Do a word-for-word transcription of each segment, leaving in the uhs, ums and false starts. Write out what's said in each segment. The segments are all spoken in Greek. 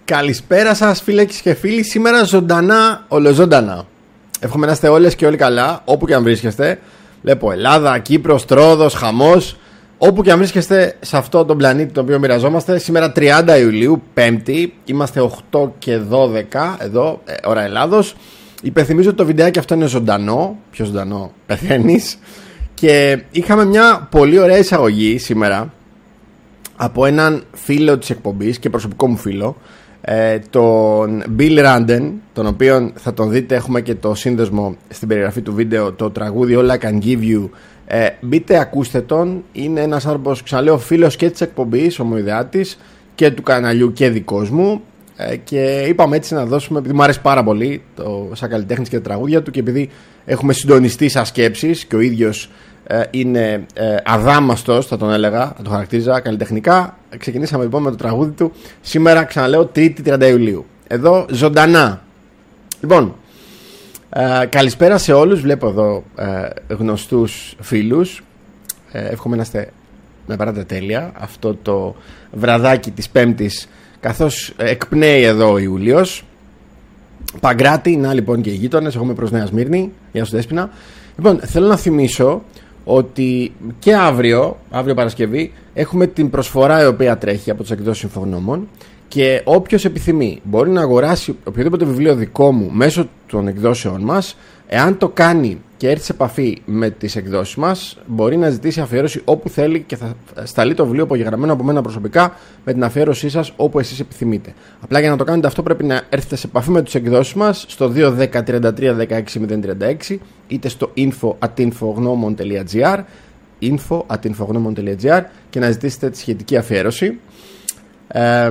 Καλησπέρα σας φίλες και φίλοι. Σήμερα ζωντανά, ολοζώντανα. Εύχομαι να είστε όλες και όλοι καλά, όπου και αν βρίσκεστε. Βλέπω Ελλάδα, Κύπρος, Τρόδος, χαμός. Όπου και αν βρίσκεστε σε αυτό τον πλανήτη τον οποίο μοιραζόμαστε. Σήμερα τριάντα Ιουλίου, Πέμπτη. Είμαστε οκτώ και δώδεκα εδώ, ε, ώρα Ελλάδος. Υπενθυμίζω ότι το βιντεάκι αυτό είναι ζωντανό. Πιο ζωντανό πεθαίνεις. Και είχαμε μια πολύ ωραία εισαγωγή σήμερα από έναν φίλο της εκπομπής και προσωπικό μου φίλο, ε, τον Bill Randen, τον οποίον θα τον δείτε, έχουμε και το σύνδεσμο στην περιγραφή του βίντεο, το τραγούδι All I Can Give You. ε, Μπείτε, ακούστε τον. Είναι ένας άνθρωπος, ξαναλέω, φίλος και της εκπομπής, ομοειδεάτης και του καναλιού και δικός μου, ε, και είπαμε έτσι να δώσουμε, επειδή μου αρέσει πάρα πολύ το, σαν καλλιτέχνης και τα τραγούδια του, και επειδή έχουμε συντονιστεί σαν σκέψεις και ο ίδιος ε, είναι ε, αδάμαστος, θα τον έλεγα, θα το χαρακτήριζα καλλιτεχνικά. Ξεκινήσαμε λοιπόν με το τραγούδι του. Σήμερα, ξαναλέω, τρίτη τριάντα Ιουλίου, εδώ ζωντανά. Λοιπόν, ε, καλησπέρα σε όλους. Βλέπω εδώ ε, γνωστούς φίλους. ε, Εύχομαι να είστε με παράτα τέλεια αυτό το βραδάκι της Πέμπτης, καθώς εκπνέει εδώ ο Ιούλιος. Παγκράτη, να λοιπόν και οι γείτονες. Εγώ είμαι προς Νέα Σμύρνη. Γεια σου Δέσποινα. Λοιπόν, θέλω να θυμίσω ότι και αύριο, αύριο Παρασκευή, έχουμε την προσφορά η οποία τρέχει από τις εκδόσεις Συμφωνόμων, και όποιος επιθυμεί μπορεί να αγοράσει οποιοδήποτε βιβλίο δικό μου μέσω των εκδόσεών μας. Εάν το κάνει και έρθει σε επαφή με τις εκδόσεις μας, μπορεί να ζητήσει αφιέρωση όπου θέλει και θα σταλεί το βιβλίο απογεγραμμένο από μένα προσωπικά με την αφιέρωσή σας όπου εσείς επιθυμείτε. Απλά για να το κάνετε αυτό πρέπει να έρθετε σε επαφή με τις εκδόσεις μας στο δύο ένα μηδέν τριάντα τρία δεκαέξι μηδέν τριάντα έξι, είτε στο info at infognomon τελεία gr info at infognomon τελεία gr και να ζητήσετε τη σχετική αφιέρωση. Ε,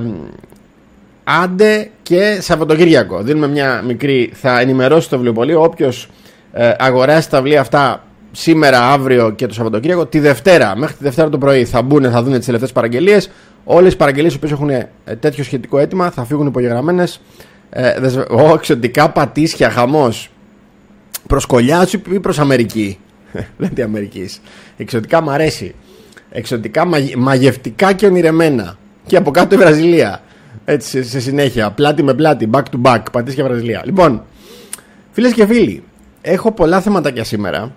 άντε και Σαββατοκύριακο δίνουμε μια μικρή, θα ενημερώσει το βιβλιοπωλείο όποιος ε, αγοράσει τα βιβλία αυτά σήμερα, αύριο και το Σαββατοκύριακο. Τη Δευτέρα, μέχρι τη Δευτέρα το πρωί θα μπουν, θα δουν τις τελευταίες παραγγελίες. Όλες οι παραγγελίες που έχουν ε, τέτοιο σχετικό αίτημα θα φύγουν υπογεγραμμένες. ε, δεσμε... Ω, εξωτικά πατήσια, χαμός. Προς κολλιά σου ή προς Αμερική? Λέτε Αμερικής. Εξωτικά μ' αρέσει. Εξωτικά, μαγε... μαγευτικά και ονειρεμένα. Και από κάτω η Βραζιλία. Έτσι σε, σε συνέχεια, πλάτη με πλάτη, back to back, πατήσια Βραζιλία. Λοιπόν, φίλες και φίλοι, έχω πολλά θεματάκια σήμερα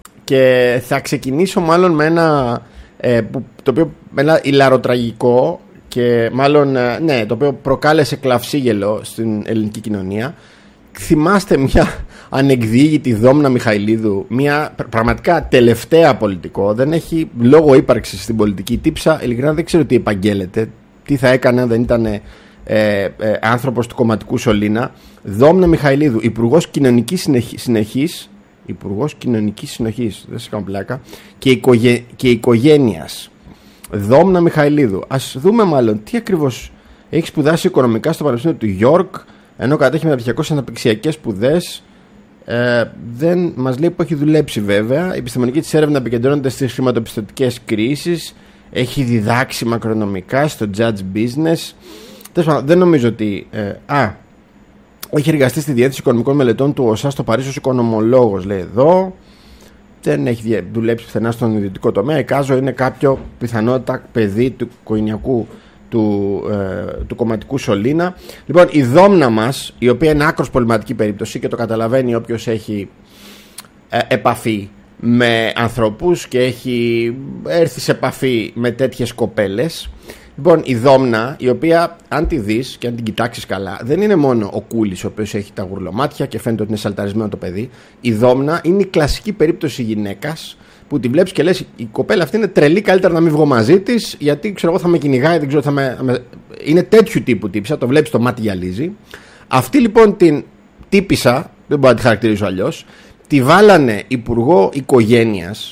και θα ξεκινήσω μάλλον με ένα ε, που, το οποίο με ένα ηλαροτραγικό και μάλλον ε, ναι, το οποίο προκάλεσε κλαυσίγελο στην ελληνική κοινωνία. Θυμάστε μια ανεκδιήγητη Δόμνα Μιχαηλίδου, μια πραγματικά τελευταία πολιτικό, δεν έχει λόγο ύπαρξης στην πολιτική τύψα, ειλικρινά δεν ξέρω τι επαγγέλλεται, τι θα έκανε αν δεν ήταν ε, ε, άνθρωπος του κομματικού σωλήνα. Δόμνα Μιχαηλίδου, υπουργός κοινωνικής συνεχής, υπουργός κοινωνικής συνοχής, δεν σε κάνω πλάκα, και, οικογέ, και οικογένειας. Δόμνα Μιχαηλίδου. Ας δούμε μάλλον τι ακριβώς έχει σπουδάσει οικονομικά στο Πανεπιστήμιο του Γιόρκ, ενώ κατέχει μεταπτυχιακές αναπτυξιακές σπουδές. Ε, δεν μας λέει που έχει δουλέψει βέβαια. Η επιστημονική της έρευνα επικεντρώνεται στις χρηματοπιστωτικές κρίσεις. Έχει διδάξει μακρονομικά στο Judge Business. Δεν νομίζω ότι ε, Α, έχει εργαστεί στη διεύθυνση οικονομικών μελετών του ΟΣΑ στο Παρίσι ως οικονομολόγος, λέει εδώ. Δεν έχει δουλέψει πουθενά στον ιδιωτικό τομέα. Εκάζω είναι κάποιο πιθανότητα παιδί του οικογενειακού του, ε, του κομματικού σωλήνα. Λοιπόν, η Δόμνα μας, η οποία είναι άκρως προβληματική περίπτωση και το καταλαβαίνει όποιος έχει ε, επαφή με ανθρώπους και έχει έρθει σε επαφή με τέτοιες κοπέλες. Λοιπόν, η Δόμνα, η οποία αν τη δεις και αν την κοιτάξεις καλά, δεν είναι μόνο ο Κούλης ο οποίος έχει τα γουρλωμάτια και φαίνεται ότι είναι σαλταρισμένο το παιδί. Η Δόμνα είναι η κλασική περίπτωση γυναίκας που τη βλέπεις και λες, η κοπέλα αυτή είναι τρελή, καλύτερα να μην βγω μαζί της, γιατί ξέρω εγώ θα με κυνηγάει, δεν ξέρω, θα με... είναι τέτοιου τύπου τύψα, το βλέπεις το μάτι γυαλίζει. Αυτή λοιπόν την τύπησα, δεν μπορώ να τη χαρακτηρίσω αλλιώς, τη βάλανε υπουργό οικογένειας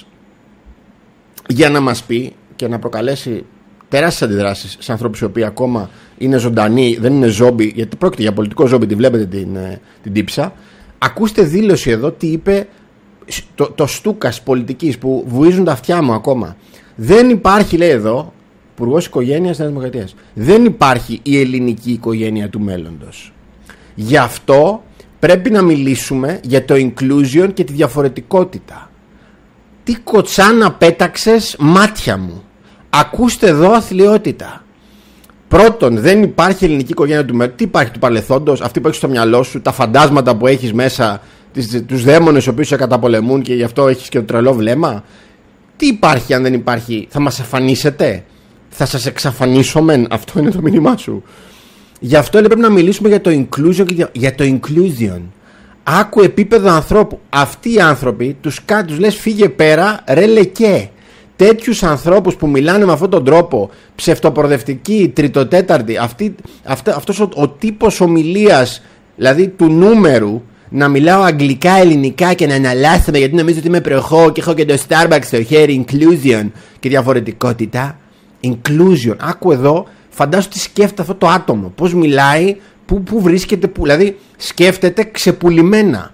για να μας πει και να προκαλέσει τεράστιες αντιδράσεις σε ανθρώπους οι οποίοι ακόμα είναι ζωντανοί, δεν είναι ζόμπι, γιατί πρόκειται για πολιτικό ζόμπι, τη βλέπετε την, την τύψα. Ακούστε δήλωση εδώ τι είπε το, το στούκας πολιτικής που βουίζουν τα αυτιά μου ακόμα. Δεν υπάρχει, λέει εδώ, υπουργός οικογένειας Νέας Δημοκρατίας, δεν υπάρχει η ελληνική οικογένεια του μέλλοντος. Γι' αυτό πρέπει να μιλήσουμε για το inclusion και τη διαφορετικότητα. Τι κοτσάνα πέταξες, μάτια μου. Ακούστε εδώ αθλιότητα. Πρώτον, δεν υπάρχει ελληνική οικογένεια του μέλλοντος. Τι υπάρχει του παρελθόντος, αυτή που έχεις στο μυαλό σου, τα φαντάσματα που έχεις μέσα, τους δαίμονες οι οποίοι σε καταπολεμούν και γι' αυτό έχεις και το τρελό βλέμμα. Τι υπάρχει αν δεν υπάρχει, θα μας αφανίσετε, θα σας εξαφανίσουμε, αυτό είναι το μήνυμά σου. Γι' αυτό πρέπει να μιλήσουμε για το inclusion και για το inclusion. Άκου επίπεδο ανθρώπου. Αυτοί οι άνθρωποι τους κάτω, τους λες φύγε πέρα, ρε λεκέ. Τέτοιους ανθρώπους που μιλάνε με αυτόν τον τρόπο, ψευτοπροοδευτικοί, τριτοτέταρτοι, αυτή, αυτή, αυτός ο, ο τύπος ομιλίας, δηλαδή του νούμερου, να μιλάω αγγλικά, ελληνικά και να αναλάσσομαι γιατί νομίζω ότι είμαι προχώ και έχω και το Starbucks στο χέρι, inclusion και διαφορετικότητα. Inclusion. Άκου εδώ, φαντάσου τι σκέφτεται αυτό το άτομο, πώς μιλάει, πού, πού βρίσκεται, που, δηλαδή σκέφτεται ξεπουλημένα.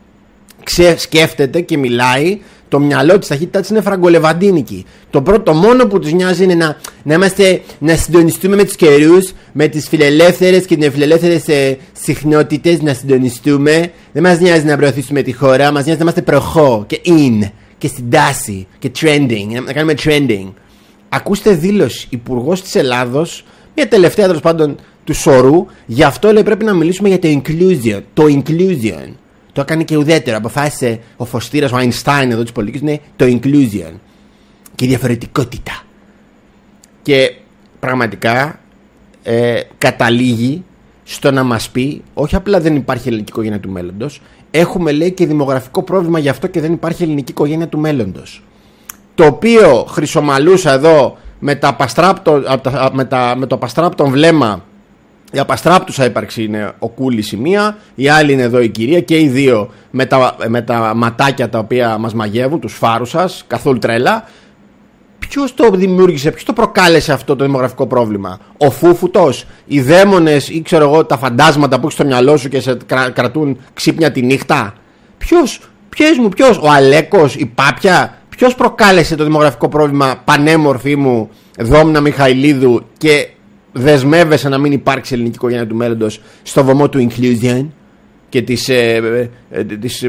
Ξε, σκέφτεται και μιλάει. Το μυαλό της, ταχύτητά της είναι φραγκολεβαντίνικη. Το πρώτο, το μόνο που τους νοιάζει είναι να, να, είμαστε, να συντονιστούμε με τους καιρούς, με τις φιλελεύθερες και τις φιλελεύθερες ε, συχνότητες, να συντονιστούμε. Δεν μας νοιάζει να προωθήσουμε τη χώρα, μας νοιάζει να είμαστε προχώ και in και στην τάση και trending, να κάνουμε trending. Ακούστε δήλωση Υπουργός της Ελλάδος, μια τελευταία τέλος πάντων του σωρού, γι' αυτό λέει πρέπει να μιλήσουμε για το inclusion. Το inclusion. Το έκανε και ουδέτερο. Αποφάσισε ο φωστήρας, ο Einstein εδώ της πολιτικής, είναι το inclusion και η διαφορετικότητα. Και πραγματικά ε, καταλήγει στο να μας πει, όχι απλά δεν υπάρχει ελληνική οικογένεια του μέλλοντος, έχουμε λέει και δημογραφικό πρόβλημα γι' αυτό και δεν υπάρχει ελληνική οικογένεια του μέλλοντος. Το οποίο χρυσομαλούσα εδώ με, τα παστράπτο, με, τα, με το απαστράπτον βλέμμα. Η απαστράπτουσα ύπαρξη είναι ο Κούλης η μία, η άλλη είναι εδώ η κυρία και οι δύο με τα, με τα ματάκια τα οποία μας μαγεύουν, τους φάρους σας, καθόλου τρέλα. Ποιος το δημιούργησε, ποιος το προκάλεσε αυτό το δημογραφικό πρόβλημα? Ο φούφουτος, οι δαίμονες ή ξέρω εγώ τα φαντάσματα που έχεις στο μυαλό σου και σε κρα, κρατούν ξύπνια τη νύχτα? Ποιος, ποιος μου, ποιος, ο Αλέκος, η Πάπια? Ποιος προκάλεσε το δημογραφικό πρόβλημα, πανέμορφη μου Δόμνα Μιχαηλίδου, και δεσμεύεσαι να μην υπάρξει ελληνική οικογένεια του μέλλοντος στο βωμό του inclusion και της, ε, ε, της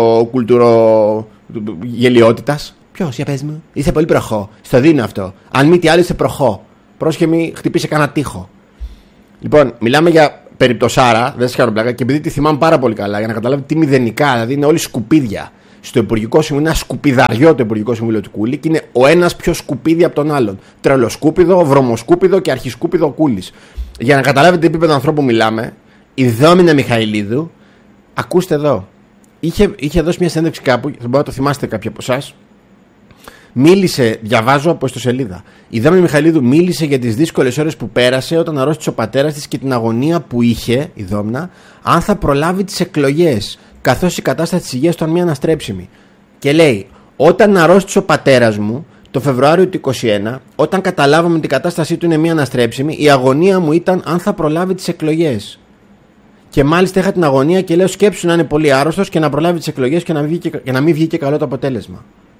ψευτοκουλτουρογελιότητας? Ποιος, για πες μου? Είσαι πολύ προχώ. Στο δίνω αυτό. Αν μη τι άλλο είσαι προχώ. Πρόσχε μη χτυπήσει κανένα τείχο. Λοιπόν, μιλάμε για περιπτωσάρα, δεν σε κάνω πλάκα, και επειδή τη θυμάμαι πάρα πολύ καλά, για να καταλάβετε τι μηδενικά, δηλαδή είναι όλοι σκουπίδια. Στο Υπουργικό Συμβούλιο, ένα σκουπιδαριό το Υπουργικό Συμβούλιο του Κούλη, και είναι ο ένας πιο σκουπίδι από τον άλλον. Τρελοσκούπιδο, βρωμοσκούπιδο και αρχισκούπιδο Κούλης. Για να καταλάβετε τι επίπεδο ανθρώπου μιλάμε, η Δόμηνα Μιχαηλίδου, ακούστε εδώ, είχε, είχε δώσει μια συνέντευξη κάπου, θα μπορείτε να το θυμάστε κάποιοι από εσάς. Μίλησε, διαβάζω από ιστοσελίδα. Η Δόμηνα Μιχαηλίδου μίλησε για τις δύσκολες ώρες που πέρασε όταν αρρώστησε ο πατέρας της και την αγωνία που είχε η Δόμνα, αν θα προλάβει τις εκλογές, καθώς η κατάσταση της υγείας του ήταν μια αναστρέψιμη. Και λέει, όταν αρρώστησε ο πατέρας μου το Φεβρουάριο του είκοσι ένα, όταν καταλάβαμε ότι η κατάστασή του είναι μια αναστρέψιμη, η αγωνία μου ήταν αν θα προλάβει τις εκλογές. Και μάλιστα είχα την αγωνία και λέω, σκέψου να είναι πολύ άρρωστος και να προλάβει τις εκλογές και να μην βγει, και να μην βγει και καλό το αποτέλεσμα.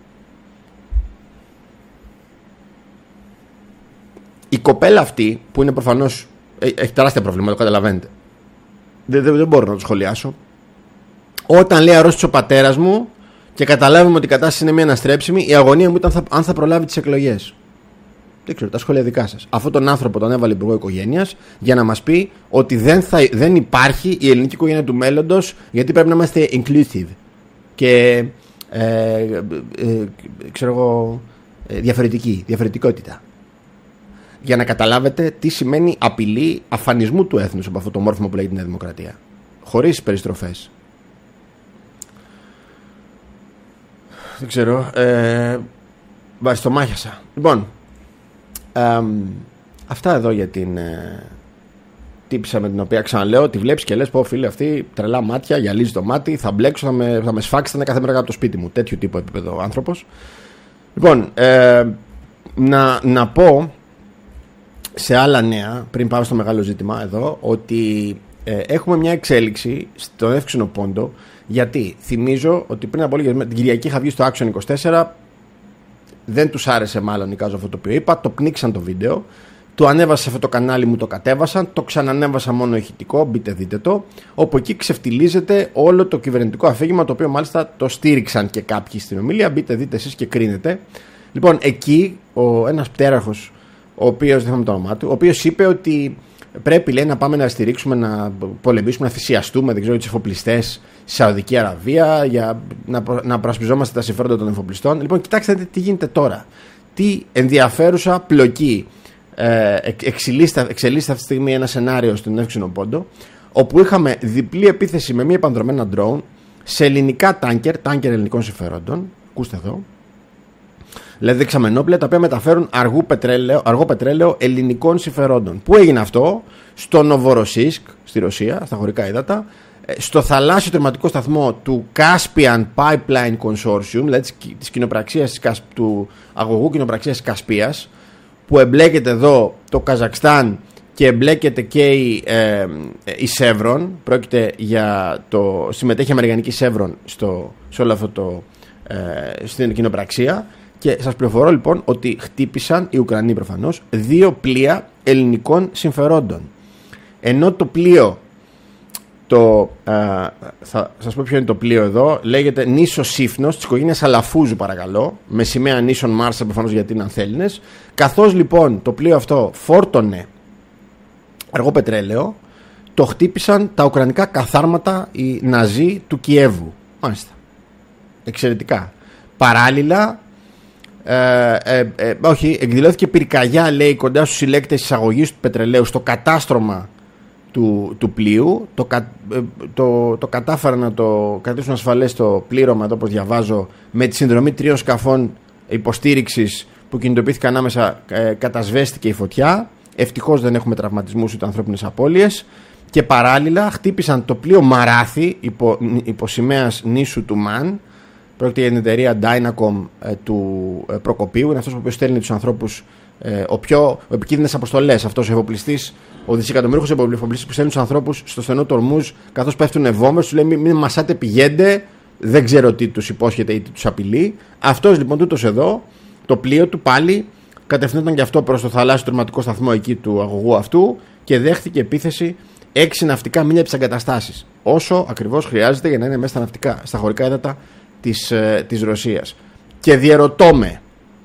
Η κοπέλα αυτή, που είναι προφανώς έχει τεράστια προβλήματα, το καταλαβαίνετε. Δεν, δεν, δεν μπορώ να το σχολιάσω. Όταν λέει αρρώστησε ο πατέρας μου και καταλάβουμε ότι η κατάσταση είναι μια αναστρέψιμη, η αγωνία μου ήταν θα, αν θα προλάβει τις εκλογές. Δεν ξέρω, τα σχόλια δικά σας. Αυτόν τον άνθρωπο τον έβαλε υπουργό οικογένειας για να μας πει ότι δεν, θα, δεν υπάρχει η ελληνική οικογένεια του μέλλοντος, γιατί πρέπει να είμαστε inclusive και ε, ε, ε, ξέρω εγώ, ε, διαφορετική, διαφορετικότητα. Για να καταλάβετε τι σημαίνει απειλή αφανισμού του έθνους από αυτό το μόρφωμα που λέγεται Νέα Δημοκρατία. Χωρίς περιστροφές. Δεν ξέρω. Ε, Βαριστομάχιασα. Λοιπόν, ε, αυτά εδώ για την ε, τύπισσα με την οποία ξαναλέω. Τη βλέπεις και λες, πω φίλε αυτή τρελά μάτια, γυαλίζει το μάτι, θα μπλέξω, θα με, θα με σφάξει, θα είναι κάθε μέρα από το σπίτι μου. Τέτοιο τύπο επίπεδο άνθρωπος. Λοιπόν, ε, να, να πω σε άλλα νέα, πριν πάω στο μεγάλο ζήτημα εδώ, ότι ε, έχουμε μια εξέλιξη στον Εύξηνο Πόντο. Γιατί θυμίζω ότι πριν από λίγες μέρες, την Κυριακή είχα βγει στο Action είκοσι τέσσερα, δεν τους άρεσε μάλλον εικάζω αυτό το οποίο είπα, το πνίξαν το βίντεο, το ανέβασα σε αυτό το κανάλι μου, το κατέβασαν, το ξανανέβασα μόνο ηχητικό, μπείτε δείτε το, όπου εκεί ξεφτιλίζεται όλο το κυβερνητικό αφήγημα, το οποίο μάλιστα το στήριξαν και κάποιοι στην ομιλία, μπείτε δείτε εσείς και κρίνετε. Λοιπόν, εκεί ο ένας πτέραρχος, ο οποίος, δεν θυμάμαι το όνομά του, ο οποίος είπε ότι πρέπει, λέει, να πάμε να στηρίξουμε, να πολεμήσουμε, να θυσιαστούμε, δεν ξέρω, τους εφοπλιστές στη Σαουδική Αραβία, για να, προ, να προασπιζόμαστε τα συμφέροντα των εφοπλιστών. Λοιπόν, κοιτάξτε τι γίνεται τώρα. Τι ενδιαφέρουσα πλοκή ε, εξελίσσεται αυτή τη στιγμή ένα σενάριο στον Εύξηνο Πόντο, όπου είχαμε διπλή επίθεση με μία επανδρομένα drone σε ελληνικά τάνκερ, τάνκερ ελληνικών συμφερόντων. Ακούστε εδώ. Δηλαδή δεξαμενόπλαια τα οποία μεταφέρουν αργό πετρέλαιο, αργό πετρέλαιο ελληνικών συμφερόντων. Πού έγινε αυτό? Στο Νοβοροσίσκ, στη Ρωσία, στα χωρικά ύδατα, στο θαλάσσιο τερματικό σταθμό του Caspian Pipeline Consortium, δηλαδή της κοινοπραξίας, του αγωγού κοινοπραξίας της Κασπίας, που εμπλέκεται εδώ το Καζακστάν και εμπλέκεται και η, ε, η Chevron. Πρόκειται για το συμμετέχει η αμερικανική Chevron στο, σε όλο αυτό το ε, στην κοινοπραξία. Και σας πληροφορώ λοιπόν ότι χτύπησαν οι Ουκρανοί προφανώς δύο πλοία ελληνικών συμφερόντων. Ενώ το πλοίο, το, α, θα σας πω ποιο είναι το πλοίο εδώ, λέγεται Νήσος Σύφνος, της οικογένειας Αλαφούζου παρακαλώ, με σημαία νήσων Μάρσα προφανώς γιατί είναι ανθέλινες. Καθώς λοιπόν το πλοίο αυτό φόρτωνε αργό πετρέλαιο, το χτύπησαν τα ουκρανικά καθάρματα οι Ναζί του Κιέβου. Μάλιστα. Εξαιρετικά. Παράλληλα, Ε, ε, ε, όχι, εκδηλώθηκε πυρκαγιά, λέει, κοντά στους συλλέκτες εισαγωγής του πετρελαίου στο κατάστρωμα του, του πλοίου. Το, κα, ε, το, το κατάφεραν να το κρατήσουν ασφαλές το πλήρωμα, εδώ όπως διαβάζω, με τη συνδρομή τριών σκαφών υποστήριξης που κινητοποιήθηκαν ανάμεσα. Ε, κατασβέστηκε η φωτιά. Ευτυχώς δεν έχουμε τραυματισμούς ούτε ανθρώπινες απώλειες. Και παράλληλα χτύπησαν το πλοίο Μαράθι υπό, υπό σημαίας νήσου του Μαν. Πρόκειται για την εταιρεία Dynacom ε, του ε, Προκοπίου. Είναι αυτός ο οποίος στέλνει τους ανθρώπους, ε, ο πιο επικίνδυνες αποστολές. Αυτός ο εφοπλιστής, ο δισεκατομμύριχος εφοπλιστής που στέλνει τους ανθρώπους στο στενό Τορμούζ, καθώς πέφτουν βόμβες, του λέει μην, μην μασάτε, πηγαίνετε. Δεν ξέρω τι τους υπόσχεται ή τι τους απειλεί. Αυτός λοιπόν τούτος εδώ, το πλοίο του πάλι κατευθυνόταν και αυτό προς το θαλάσσιο τερματικό σταθμό εκεί του αγωγού αυτού και δέχτηκε επίθεση έξι ναυτικά μίλια από τις εγκαταστάσεις. Όσο ακριβώς χρειάζεται για να είναι μέσα στα ναυτικά, στα χωρικά ύδατα Της, της Ρωσίας. Και διαρωτώ με,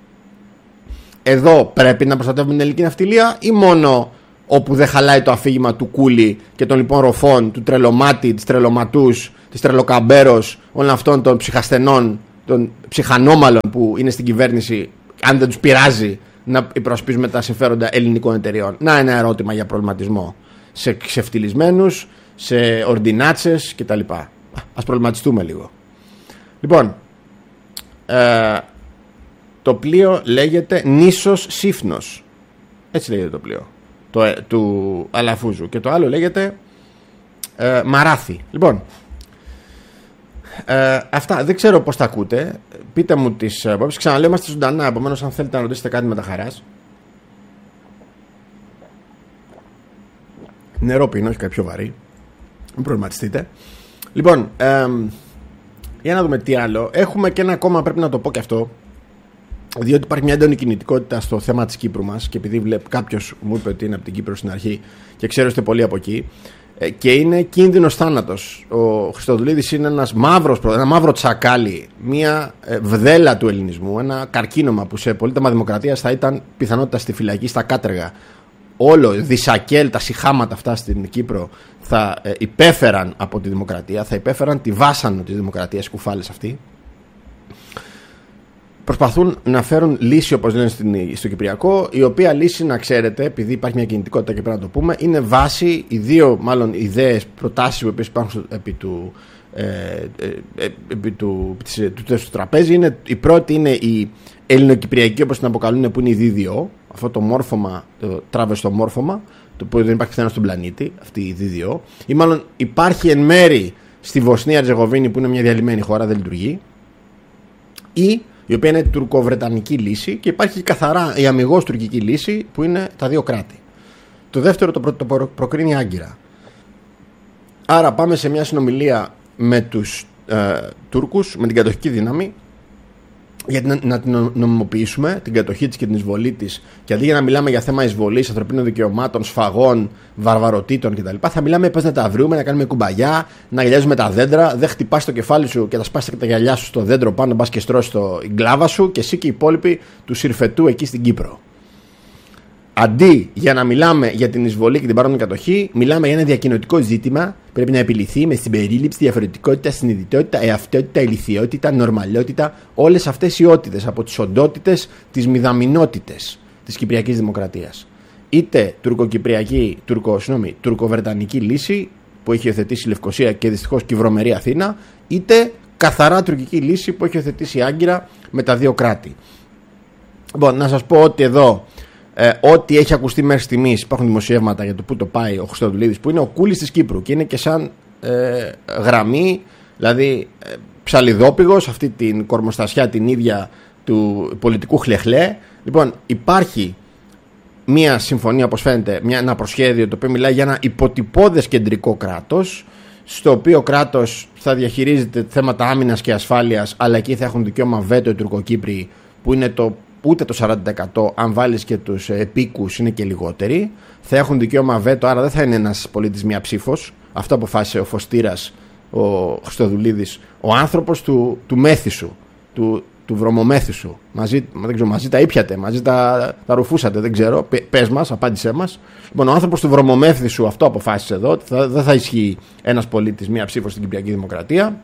εδώ πρέπει να προστατεύουμε την ελληνική ναυτιλία ή μόνο όπου δεν χαλάει το αφήγημα του Κούλι και των λοιπόν ροφών, του Τρελομάτη, της Τρελοματούς, της Τρελοκαμπέρος, όλων αυτών των ψυχασθενών, των ψυχανόμαλων που είναι στην κυβέρνηση, αν δεν τους πειράζει να υπερασπίζουμε τα συμφέροντα ελληνικών εταιριών? Να, ένα ερώτημα για προβληματισμό σε ξεφτυλισμένους, σε ορντινάτσες κτλ. Ας προβληματιστούμε λίγο. Λοιπόν, ε, το πλοίο λέγεται Νήσος Σύφνος. Έτσι λέγεται το πλοίο το, ε, του Αλαφούζου. Και το άλλο λέγεται ε, Μαράθι. Λοιπόν, ε, αυτά δεν ξέρω πώς τα ακούτε. Πείτε μου τις απόψεις. Ξαναλέω, είμαστε ζωντανά. Επομένως, αν θέλετε να ρωτήσετε κάτι με τα χαράς. Νερό πίνω, όχι κάτι πιο βαρύ. Μην προβληματιστείτε. Λοιπόν, ε, για να δούμε τι άλλο. Έχουμε και ένα ακόμα, πρέπει να το πω και αυτό, διότι υπάρχει μια έντονη κινητικότητα στο θέμα της Κύπρου μας και επειδή βλέπω, κάποιος μου είπε ότι είναι από την Κύπρο στην αρχή και ξέρω είστε πολύ από εκεί, και είναι κίνδυνος θάνατος. Ο Χριστοδουλίδης είναι ένας μαύρος, ένα μαύρο τσακάλι, μια βδέλα του ελληνισμού, ένα καρκίνωμα που σε πολίτευμα δημοκρατίας θα ήταν πιθανότητα στη φυλακή, στα κάτεργα. Όλο, δισακέλ, τα σιχάματα αυτά στην Κύπρο θα ε, υπέφεραν από τη δημοκρατία, θα υπέφεραν τη βάσανο της δημοκρατίας, οι κουφάλες αυτοί. Προσπαθούν να φέρουν λύση, όπως λένε στην, στο Κυπριακό, η οποία λύση, να ξέρετε, επειδή υπάρχει μια κινητικότητα και πρέπει να το πούμε, είναι βάση, οι δύο μάλλον ιδέες, προτάσεις που υπάρχουν στο, επί του, ε, ε, επί του, της, του, του, του τραπέζι. Είναι, η πρώτη είναι η ελληνοκυπριακή, όπως την αποκαλούν, που είναι η δι δύο ο, αυτό το μόρφωμα, το τράβεστο μόρφωμα, το που δεν υπάρχει πουθενά στον πλανήτη, αυτή η δι δύο ο, ή μάλλον υπάρχει εν μέρη στη Βοσνία Ερζεγοβίνη, που είναι μια διαλυμένη χώρα, δεν λειτουργεί, ή η οποία είναι τουρκοβρετανική λύση, και υπάρχει καθαρά η αμιγώς τουρκική λύση, που είναι τα δύο κράτη. Το δεύτερο το, προ, το προ, προκρίνει άγκυρα. Άρα πάμε σε μια συνομιλία με τους ε, Τούρκους, με την κατοχική δύναμη, για να, να την νομιμοποιήσουμε, την κατοχή της και την εισβολή της, και αντί για να μιλάμε για θέμα εισβολής, ανθρωπίνων δικαιωμάτων, σφαγών, βαρβαροτήτων κτλ., θα μιλάμε πώς να τα βρούμε, να κάνουμε κουμπαγιά, να γυαλιάζουμε τα δέντρα. Δεν χτυπάς το κεφάλι σου και θα σπάσει και τα γυαλιά σου στο δέντρο πάνω, μπας και στρώσει το γκλάβα σου, και εσύ και οι υπόλοιποι του Συρφετού εκεί στην Κύπρο. αντί για να μιλάμε για την εισβολή και την παράνομη κατοχή, μιλάμε για ένα διακοινωτικό ζήτημα. Πρέπει να επιληθεί με συμπερίληψη, διαφορετικότητα, συνειδητότητα, εαυτότητα, ηλιθιότητα, νορμαλότητα. Όλες αυτές οι ότητες από τις οντότητες, τις μηδαμινότητες της Κυπριακής Δημοκρατίας. Είτε τουρκοκυπριακή, τουρκο, συγγνώμη, τουρκοβρετανική λύση που έχει υιοθετήσει η Λευκοσία και δυστυχώς και η βρωμερή Αθήνα, είτε καθαρά τουρκική λύση που έχει υιοθετήσει η Άγκυρα με τα δύο κράτη. Λοιπόν, να σας πω ότι εδώ ε, ό,τι έχει ακουστεί μέχρι στιγμής, υπάρχουν δημοσιεύματα για το πού το πάει ο Χριστοδουλίδης, που είναι ο Κούλης της Κύπρου και είναι και σαν ε, γραμμή, δηλαδή ε, ψαλιδόπηγος, αυτή την κορμοστασιά την ίδια του πολιτικού χλεχλέ. Λοιπόν, υπάρχει μια συμφωνία, όπως φαίνεται, μια, ένα προσχέδιο το οποίο μιλάει για ένα υποτυπώδες κεντρικό κράτος, στο οποίο κράτος θα διαχειρίζεται θέματα άμυνας και ασφάλειας, αλλά εκεί θα έχουν δικαίωμα βέτο οι Τουρκοκύπροι, που είναι το ούτε το σαράντα τοις εκατό, αν βάλεις και τους επίκους είναι και λιγότεροι. Θα έχουν δικαίωμα βέτο, άρα δεν θα είναι ένας πολίτης μία ψήφος. Αυτό αποφάσισε ο Φωστήρας, ο Χριστοδουλίδης, ο άνθρωπος του, του Μέθησου, του, του Βρωμομέθησου. Μαζί, δεν ξέρω, μαζί τα ήπιατε, μαζί τα, τα ρουφούσατε, δεν ξέρω. Πες μας, απάντησέ μας. Λοιπόν, ο άνθρωπος του Βρωμομέθησου αυτό αποφάσισε εδώ, ότι θα, δεν θα ισχύει ένας πολίτης μία ψήφος στην Κυπριακή Δημοκρατία.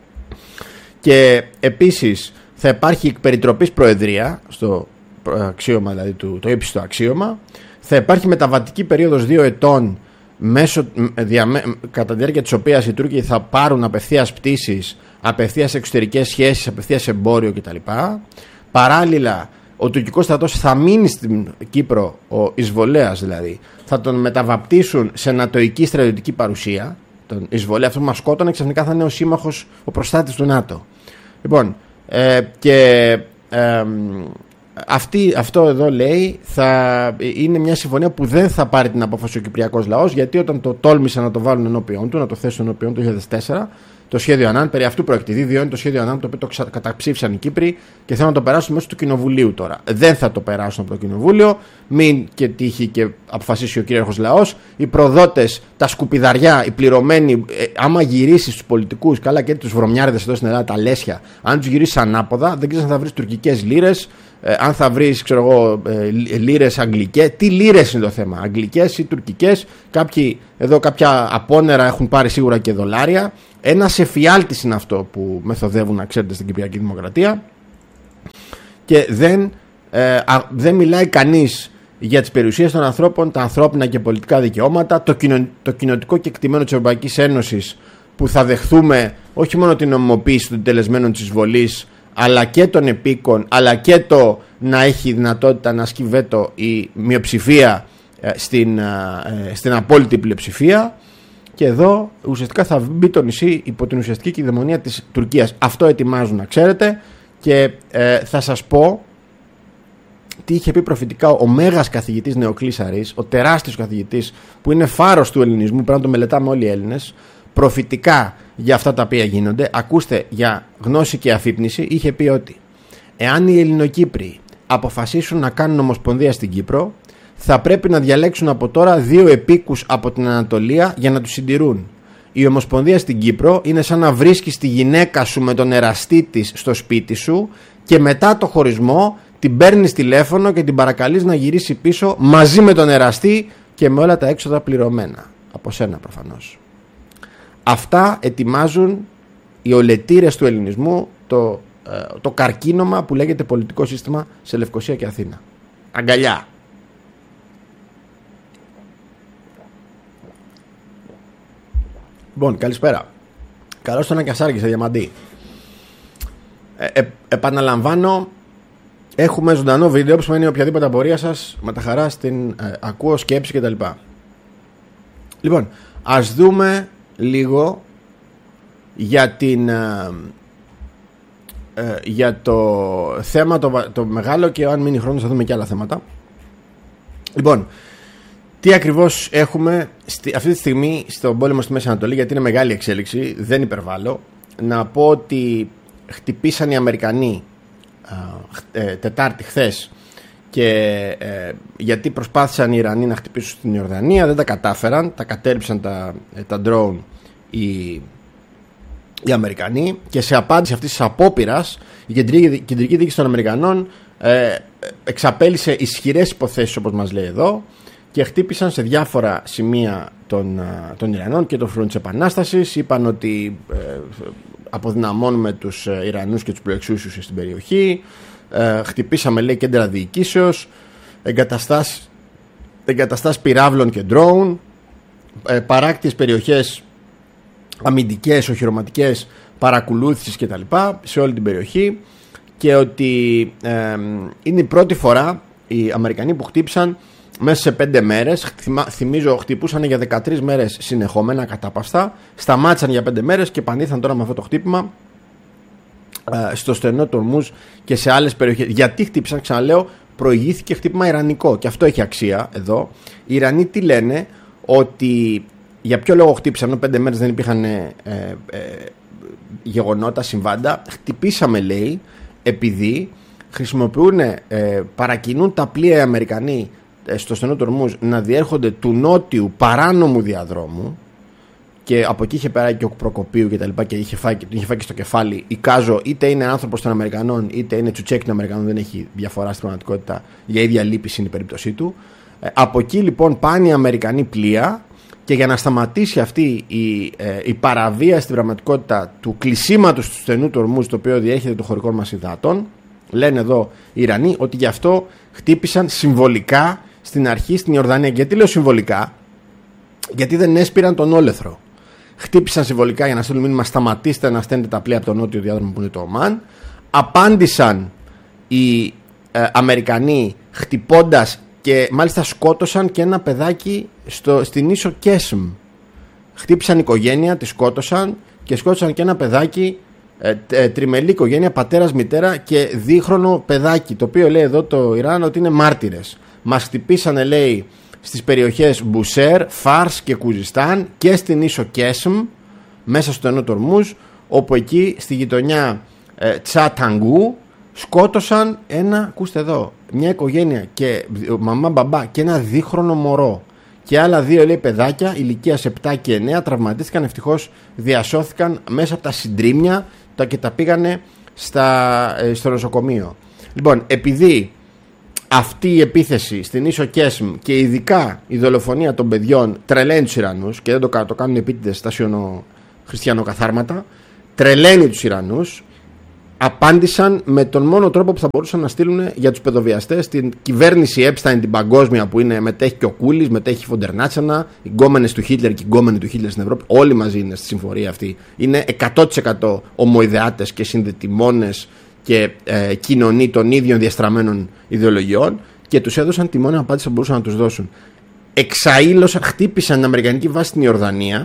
Και επίσης θα υπάρχει εκ περιτροπής προεδρία, στο αξίωμα δηλαδή του, το ύψιστο αξίωμα. Θα υπάρχει μεταβατική περίοδος δύο ετών, μέσω, διαμε, κατά τη διάρκεια της οποίας οι Τούρκοι θα πάρουν απευθείας πτήσεις, απευθείας εξωτερικές σχέσεις, απευθείας εμπόριο κτλ. Παράλληλα, ο τουρκικός στρατός θα μείνει στην Κύπρο, ο εισβολέας δηλαδή, θα τον μεταβαπτίσουν σε νατοϊκή στρατιωτική παρουσία. Τον εισβολέα αυτό που μας σκότωνε, ξαφνικά θα είναι ο σύμμαχος, ο προστάτης του ΝΑΤΟ. Λοιπόν, ε, και ε, αυτή, αυτό εδώ λέει θα είναι μια συμφωνία που δεν θα πάρει την απόφαση ο Κυπριακός λαός, γιατί όταν το τόλμησαν να το βάλουν ενώπιον του, να το θέσουν ενώπιον του το δύο χιλιάδες τέσσερα, το σχέδιο Ανάν, περί αυτού πρόκειται. Δύο είναι το σχέδιο Ανάν, το οποίο το καταψήφισαν οι Κύπροι και θέλουν να το περάσουν μέσω του Κοινοβουλίου τώρα. Δεν θα το περάσουν από το Κοινοβούλιο, μην και τύχει και αποφασίσει ο κυρίαρχος λαός. Οι προδότες, τα σκουπιδαριά, οι πληρωμένοι, ε, άμα γυρίσει στους πολιτικούς, καλά και τους βρωμιάριδες εδώ στην Ελλάδα, τα λέσια, αν τους γυρίσει ανάποδα, δεν ξέρεις αν θα βρεις τουρκικές λίρες, ε, αν θα βρεις, ξέρω εγώ, ε, λίρες αγγλικές. Τι λίρες είναι το θέμα, αγγλικές ή τουρκικές. Κάποιοι εδώ, κάποια απόνερα έχουν πάρει σίγουρα και δολάρια. Ένας εφιάλτης είναι αυτό που μεθοδεύουν, να ξέρετε, στην Κυπριακή Δημοκρατία, και δεν, ε, α, δεν μιλάει κανείς για τις περιουσίες των ανθρώπων, τα ανθρώπινα και πολιτικά δικαιώματα, το, κοινο, το κοινοτικό κεκτημένο της Ευρωπαϊκής Ένωσης, που θα δεχθούμε όχι μόνο την νομιμοποίηση των τελεσμένων της εισβολής, αλλά και των επίκων, αλλά και το να έχει δυνατότητα να ασκεί βέτο η μειοψηφία ε, στην, ε, στην απόλυτη πλειοψηφία. Και εδώ ουσιαστικά θα μπει το νησί υπό την ουσιαστική κυδαιμονία της Τουρκίας. Αυτό ετοιμάζουν, να ξέρετε. Και ε, θα σας πω τι είχε πει προφητικά ο μέγας καθηγητής Νεοκλής Αρής, ο τεράστιος καθηγητής που είναι φάρος του ελληνισμού, πρέπει να το μελετάμε όλοι οι Έλληνες, προφητικά για αυτά τα οποία γίνονται. Ακούστε, για γνώση και αφύπνιση, είχε πει ότι εάν οι Ελληνοκύπροι αποφασίσουν να κάνουν ομοσπονδία στην Κύπρο, θα πρέπει να διαλέξουν από τώρα δύο επίκους από την Ανατολία για να τους συντηρούν. Η ομοσπονδία στην Κύπρο είναι σαν να βρίσκεις τη γυναίκα σου με τον εραστή της στο σπίτι σου και μετά το χωρισμό την παίρνεις τηλέφωνο και την παρακαλείς να γυρίσει πίσω μαζί με τον εραστή και με όλα τα έξοδα πληρωμένα. Από σένα προφανώς. Αυτά ετοιμάζουν οι ολετήρες του ελληνισμού, το, το καρκίνωμα που λέγεται πολιτικό σύστημα σε Λευκοσία και Αθήνα. Αγκαλιά. Λοιπόν, καλησπέρα. Καλώς τον Ακιασάρκη σε Διαμαντή. Ε, ε, επαναλαμβάνω, έχουμε ζωντανό βίντεο που σημαίνει οποιαδήποτε απορία σας με τα χαρά στην ε, ακούω, σκέψη κτλ. Λοιπόν, ας δούμε λίγο για την ε, ε, για το θέμα το, το μεγάλο, και αν μείνει χρόνος θα δούμε και άλλα θέματα. Λοιπόν, τι ακριβώς έχουμε στη, αυτή τη στιγμή στον πόλεμο στη Μέση Ανατολή, γιατί είναι μεγάλη εξέλιξη, δεν υπερβάλλω. Να πω ότι χτυπήσαν οι Αμερικανοί α, ε, Τετάρτη χθες, και ε, γιατί προσπάθησαν οι Ιρανοί να χτυπήσουν στην Ιορδανία, δεν τα κατάφεραν, τα κατέριψαν τα, τα drone οι, οι Αμερικανοί, και σε απάντηση αυτής της απόπειρας η κεντρική, κεντρική διοίκηση των Αμερικανών ε, εξαπέλυσε ισχυρές υποθέσεις όπως μας λέει εδώ και χτύπησαν σε διάφορα σημεία των, των Ιρανών και το φρουρό της Επανάστασης. Είπαν ότι ε, αποδυναμώνουμε τους Ιρανούς και τους προεξούσιους στην περιοχή. Ε, χτυπήσαμε λέει κέντρα διοικήσεως, εγκαταστάσεις, εγκαταστάσεις πυράβλων και ντρόουν, ε, παράκτιες περιοχές αμυντικές, οχυρωματικές, παρακολούθησης κτλ. Σε όλη την περιοχή, και ότι ε, είναι η πρώτη φορά οι Αμερικανοί που χτύπησαν μέσα σε πέντε μέρες. Θυμίζω χτυπούσαν για δεκατρείς μέρες συνεχόμενα κατάπαυστα, σταμάτησαν για πέντε μέρες και επανήλθαν τώρα με αυτό το χτύπημα ε, στο στενό του Ορμούζ και σε άλλες περιοχές. Γιατί χτύπησαν, ξαναλέω, προηγήθηκε χτύπημα ιρανικό και αυτό έχει αξία εδώ. Οι Ιρανοί τι λένε, ότι για ποιο λόγο χτύπησαν ενώ πέντε μέρες δεν υπήρχαν ε, ε, γεγονότα, συμβάντα. Χτυπήσαμε λέει επειδή χρησιμοποιούν, ε, παρακινούν τα πλοία οι Αμερικανοί ε, στο στενό του Ορμούζ να διέρχονται του νότιου παράνομου διαδρόμου, και από εκεί είχε περάσει και ο Προκοπίου και τα λοιπά και είχε φάει, είχε φάει και στο κεφάλι. Εικάζω, είτε είναι άνθρωπος των Αμερικανών είτε είναι τσουτσέκι των Αμερικανών, δεν έχει διαφορά στην πραγματικότητα, για ίδια λύπηση είναι η περίπτωσή του. ε, από εκεί λοιπόν πάνε οι Αμερικανοί πλοία, και για να σταματήσει αυτή η, ε, η παραβίαση στην πραγματικότητα του κλεισίματος του στενού του Ορμούζ, το οποίο διέχεται των χωρικών μας υδάτων, λένε εδώ οι Ιρανοί ότι γι' αυτό χτύπησαν συμβολικά στην αρχή στην Ιορδανία. Γιατί λέω συμβολικά? Γιατί δεν έσπηραν τον όλεθρο. Χτύπησαν συμβολικά για να στείλουν μήνυμα, σταματήστε να στέλνετε τα πλοία από τον νότιο διάδρομο που είναι το Ομάν. Απάντησαν οι ε, Αμερικανοί χτυπώντας, και μάλιστα σκότωσαν και ένα παιδάκι στο, στην ίσο Κέσμ. Χτύπησαν οικογένεια, τη σκότωσαν και σκότωσαν και ένα παιδάκι, ε, ε, τριμελή οικογένεια, πατέρας, μητέρα και δίχρονο παιδάκι, το οποίο λέει εδώ το Ιράν ότι είναι μάρτυρες. Μας χτυπήσανε λέει στις περιοχές Μπουσέρ, Φάρς και Κουζιστάν και στην ίσο Κέσμ μέσα στο στενό του Ορμούζ, όπου εκεί στη γειτονιά ε, Τσαταγκού σκότωσαν ένα, ακούστε εδώ, μια οικογένεια και μαμά, μπαμπά και ένα δίχρονο μωρό, και άλλα δύο λέει παιδάκια ηλικίας επτά και εννέα τραυματίστηκαν, ευτυχώς διασώθηκαν μέσα από τα συντρίμμια και τα πήγανε στα, στο νοσοκομείο. Λοιπόν, επειδή αυτή η επίθεση στην ίσο Κέσμ και ειδικά η δολοφονία των παιδιών τρελαίνει τους Ιρανούς, και δεν το, το κάνουν επίτηδες στα χριστιανοκαθάρματα, τρελαίνει τους Ιρανούς, απάντησαν με τον μόνο τρόπο που θα μπορούσαν να στείλουν για τους παιδοβιαστές την κυβέρνηση Epstein, την παγκόσμια, που είναι, μετέχει και ο Κούλης, μετέχει η Φοντερνάτσανα, οι γκόμενες του Χίτλερ και οι γκόμενοι του Χίτλερ στην Ευρώπη, όλοι μαζί είναι στη συμφορία αυτή. Είναι εκατό τοις εκατό ομοειδεάτες και συνδετημόνες και ε, κοινωνοί των ίδιων διαστραμμένων ιδεολογιών, και τους έδωσαν τη μόνη απάντηση που μπορούσαν να τους δώσουν. Εξαήλωσαν, χτύπησαν την αμερικανική βάση στην Ιορδανία,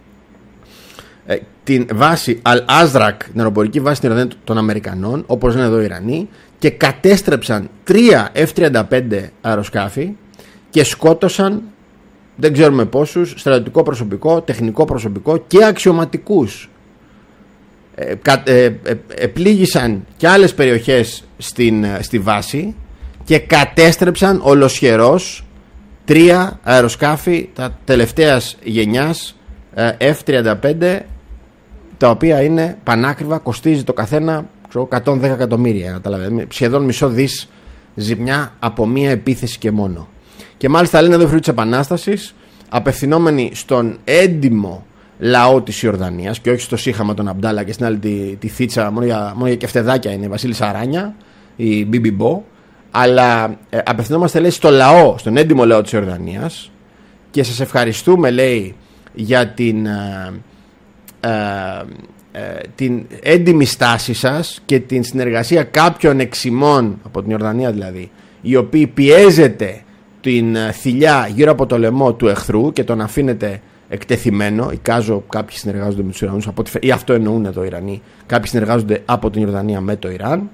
ε, την βάση Al-Azraq, την αεροπορική βάση στην Ιορδανία των Αμερικανών, όπως είναι εδώ οι Ιρανοί, και κατέστρεψαν τρία εφ τριάντα πέντε αεροσκάφη και σκότωσαν δεν ξέρουμε πόσους, στρατιωτικό προσωπικό, τεχνικό προσωπικό και αξιωματικούς. Ε, ε, ε, επλήγησαν και άλλες περιοχές στην, στη βάση και κατέστρεψαν ολοσχερός τρία αεροσκάφη τα τελευταίας γενιάς εφ τριάντα πέντε, τα οποία είναι πανάκριβα, κοστίζει το καθένα εκατόν δέκα εκατομμύρια, σχεδόν μισό δις ζημιά από μία επίθεση και μόνο. Και μάλιστα λένε εδώ φρουροί της Επανάστασης, απευθυνόμενοι στον έντιμο λαό της Ιορδανίας και όχι στο σύχαμα των Αμπντάλα και στην άλλη τη, τη θίτσα, μόνο για, μόνο για κεφτεδάκια είναι η Βασίλισσα Αράνια, η Μπίμπι Μπο, αλλά ε, απευθυνόμαστε λέει στο λαό, στον έντιμο λαό της Ιορδανίας, και σας ευχαριστούμε λέει για την, ε, ε, ε, την έντιμη στάση σας και την συνεργασία κάποιων εξημών από την Ιορδανία δηλαδή, οι οποίοι πιέζετε την θηλιά γύρω από το λαιμό του εχθρού και τον αφήνετε εκτεθειμένο. Εικάζω κάποιοι συνεργάζονται με τους Ιρανούς, ή αυτό εννοούν εδώ οι Ιρανοί, κάποιοι συνεργάζονται από την Ιορδανία με το Ιράν.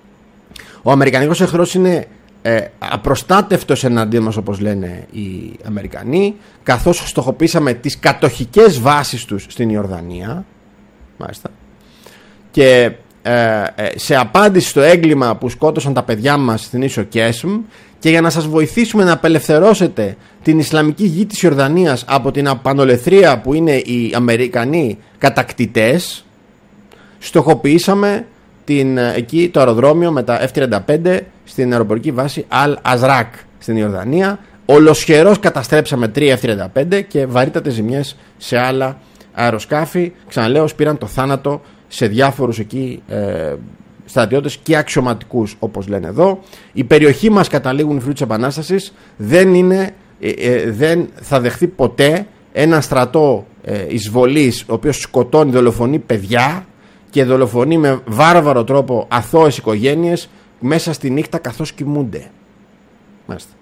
Ο αμερικανικός εχθρός είναι ε, απροστάτευτος εναντίον μας, όπως λένε οι Αμερικανοί, καθώς στοχοποίησαμε τις κατοχικές βάσεις τους στην Ιορδανία, μάλιστα, και ε, ε, σε απάντηση στο έγκλημα που σκότωσαν τα παιδιά μας στην ίσο Κέσμ, και για να σας βοηθήσουμε να απελευθερώσετε την Ισλαμική γη της Ιορδανίας από την απανολεθρία που είναι οι Αμερικανοί κατακτητές, στοχοποιήσαμε στην, εκεί το αεροδρόμιο με τα εφ τριάντα πέντε στην αεροπορική βάση Αλ Αζράκ στην Ιορδανία. Ολοσχερός καταστρέψαμε τρία εφ τριάντα πέντε και βαρύτατες ζημιές σε άλλα αεροσκάφη. Ξαναλέω, πήραν το θάνατο σε διάφορους εκεί ε, στρατιώτες και αξιωματικούς, όπως λένε εδώ. Η περιοχή μας, καταλήγουν οι φίλοι της Επανάστασης, δεν, είναι, ε, ε, δεν θα δεχθεί ποτέ ένα στρατό ε, εισβολής ο οποίος σκοτώνει, δολοφονεί παιδιά και δολοφονεί με βάρβαρο τρόπο αθώες οικογένειες μέσα στη νύχτα καθώς κοιμούνται. Μάλιστα.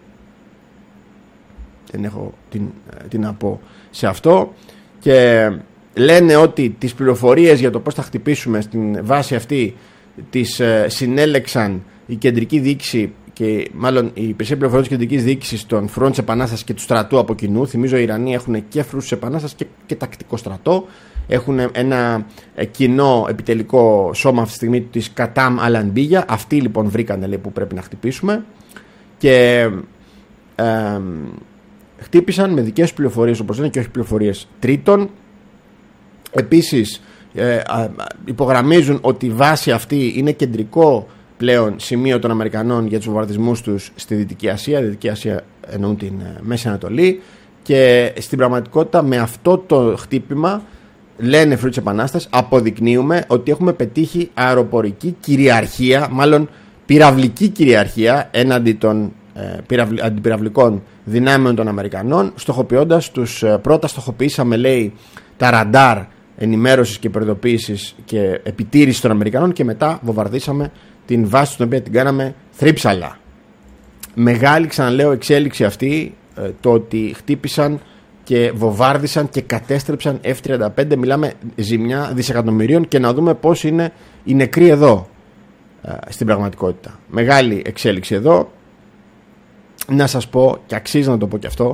Δεν έχω τι, τι να πω σε αυτό. Και λένε ότι τις πληροφορίες για το πώς θα χτυπήσουμε στην βάση αυτή τις ε, συνέλεξαν η κεντρική διοίκηση και μάλλον η υπηρεσία πληροφοριών της κεντρικής διοίκησης των φρουρών της Επανάστασης και του στρατού από κοινού. Θυμίζω οι Ιρανοί έχουν και φρουρούς της Επανάστασης και, και τακτικό στρατό. Έχουν ένα ε, κοινό επιτελικό σώμα αυτή τη στιγμή της Κατάμ Αλαντίγια. Αυτοί λοιπόν βρήκανε, λέει, που πρέπει να χτυπήσουμε. Και ε, χτύπησαν με δικές πληροφορίες, όπως λένε, και όχι πληροφορίες τρίτων. Επίσης ε, υπογραμμίζουν ότι η βάση αυτή είναι κεντρικό πλέον σημείο των Αμερικανών για τους βομβαρδισμούς τους στη Δυτική Ασία. Δυτική Ασία εννοούν την Μέση Ανατολή. Και στην πραγματικότητα με αυτό το χτύπημα, λένε φίλοι της Επανάστασης, αποδεικνύουμε ότι έχουμε πετύχει αεροπορική κυριαρχία, μάλλον πυραυλική κυριαρχία έναντι των ε, αντιπυραυλικών δυνάμεων των Αμερικανών, στοχοποιώντας τους, ε, πρώτα στοχοποιήσαμε, λέει, τα ραντάρ ενημέρωσης και προειδοποίησης και επιτήρησης των Αμερικανών και μετά βομβαρδίσαμε την βάση στην οποία την κάναμε θρύψαλα. Μεγάλη, ξαναλέω, εξέλιξη αυτή, ε, το ότι χτύπησαν και βομβάρδισαν και κατέστρεψαν εφ τριάντα πέντε. Μιλάμε ζημιά δισεκατομμυρίων και να δούμε πώς είναι οι νεκροί εδώ ε, στην πραγματικότητα. Μεγάλη εξέλιξη εδώ. Να σας πω, και αξίζει να το πω και αυτό,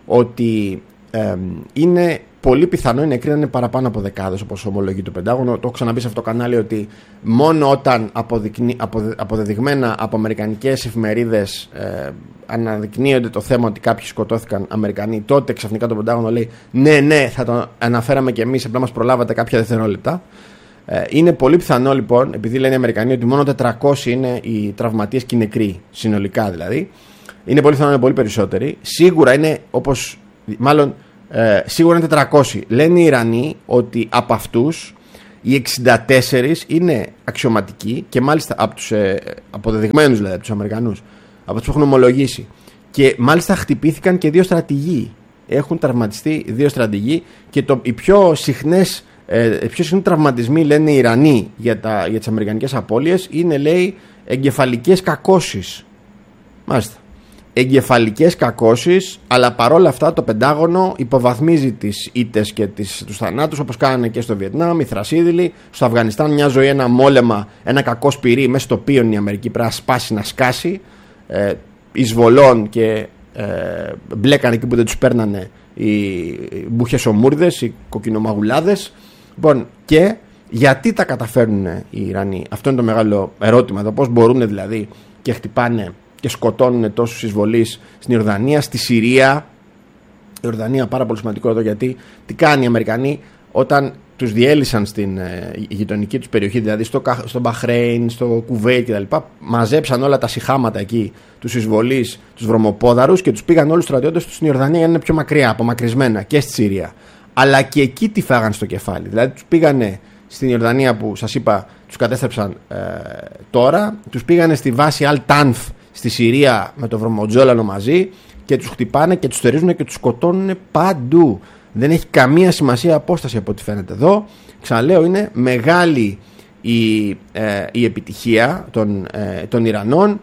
ότι ε, είναι πολύ πιθανό οι νεκροί να είναι παραπάνω από δεκάδες, όπως ομολογεί το Πεντάγωνο. Το έχω ξαναπεί σε αυτό το κανάλι ότι μόνο όταν αποδεικνύ, αποδε, αποδεδειγμένα από αμερικανικές εφημερίδες ε, αναδεικνύονται το θέμα ότι κάποιοι σκοτώθηκαν Αμερικανοί, τότε ξαφνικά το Πεντάγωνο λέει ναι, ναι, θα το αναφέραμε κι εμείς, απλά μας προλάβατε κάποια δευτερόλεπτα. Ε, είναι πολύ πιθανό λοιπόν, επειδή λένε οι Αμερικανοί ότι μόνο τετρακόσιοι είναι οι τραυματίες και οι νεκροί, συνολικά δηλαδή. Είναι πολύ πιθανό να είναι πολύ περισσότεροι. Σίγουρα είναι όπως, μάλλον ε, σίγουρα είναι τετρακόσιοι. Λένε οι Ιρανοί ότι από αυτούς οι εξήντα τέσσερις είναι αξιωματικοί και μάλιστα από τους ε, αποδεδειγμένους, δηλαδή από τους Αμερικανούς, από τους που έχουν ομολογήσει. Και μάλιστα χτυπήθηκαν και δύο στρατηγοί. Έχουν τραυματιστεί δύο στρατηγοί και το, οι πιο συχνές ε, πιο συχνοί τραυματισμοί, λένε οι Ιρανοί, για, τα, για τις αμερικανικές απώλειες είναι, λέει, εγκεφαλικές κακώσεις. Μάλιστα. Εγκεφαλικές κακώσεις, αλλά παρόλα αυτά το Πεντάγωνο υποβαθμίζει τις ήττες και τις, τους θανάτους, όπως κάνανε και στο Βιετνάμ, οι Θρασίδηλοι, στο Αφγανιστάν μια ζωή, ένα μόλεμα, ένα κακό σπυρί μέσα στο οποίο η Αμερική πρέπει να σπάσει, να σκάσει, ε, εισβολών και ε, μπλέκανε εκεί που δεν τους παίρνανε οι μπουχεσομούρδες, οι κοκκινομαγουλάδες. Λοιπόν, και γιατί τα καταφέρνουν οι Ιρανοί? Αυτό είναι το μεγάλο ερώτημα εδώ, πώς μπορούν δηλαδή και χτυπάνε και σκοτώνουν τόσους εισβολείς στην Ιορδανία, στη Συρία. Η Ιορδανία πάρα πολύ σημαντικό εδώ, γιατί τι κάνει οι Αμερικανοί όταν τους διέλυσαν στην ε, γειτονική τους περιοχή, δηλαδή στο, στο Μπαχρέιν, στο Κουβέιτ κτλ. Μαζέψαν όλα τα σιχάματα εκεί, τους εισβολείς, τους βρωμοπόδαρους και τους πήγαν όλους τους στρατιώτες τους στην Ιορδανία για να είναι πιο μακριά, απομακρυσμένα, και στη Συρία. Αλλά και εκεί τι φάγαν στο κεφάλι. Δηλαδή τους πήγανε στην Ιορδανία που σας είπα, τους κατέστρεψαν ε, τώρα, τους πήγανε στη βάση Αλ-Τάνφ στη Συρία με το βρωμοτζόλανο μαζί και τους χτυπάνε και τους στερίζουν και τους σκοτώνουν παντού. Δεν έχει καμία σημασία απόσταση από ό,τι φαίνεται εδώ. Ξαναλέω, είναι μεγάλη η, ε, η επιτυχία των, ε, των Ιρανών.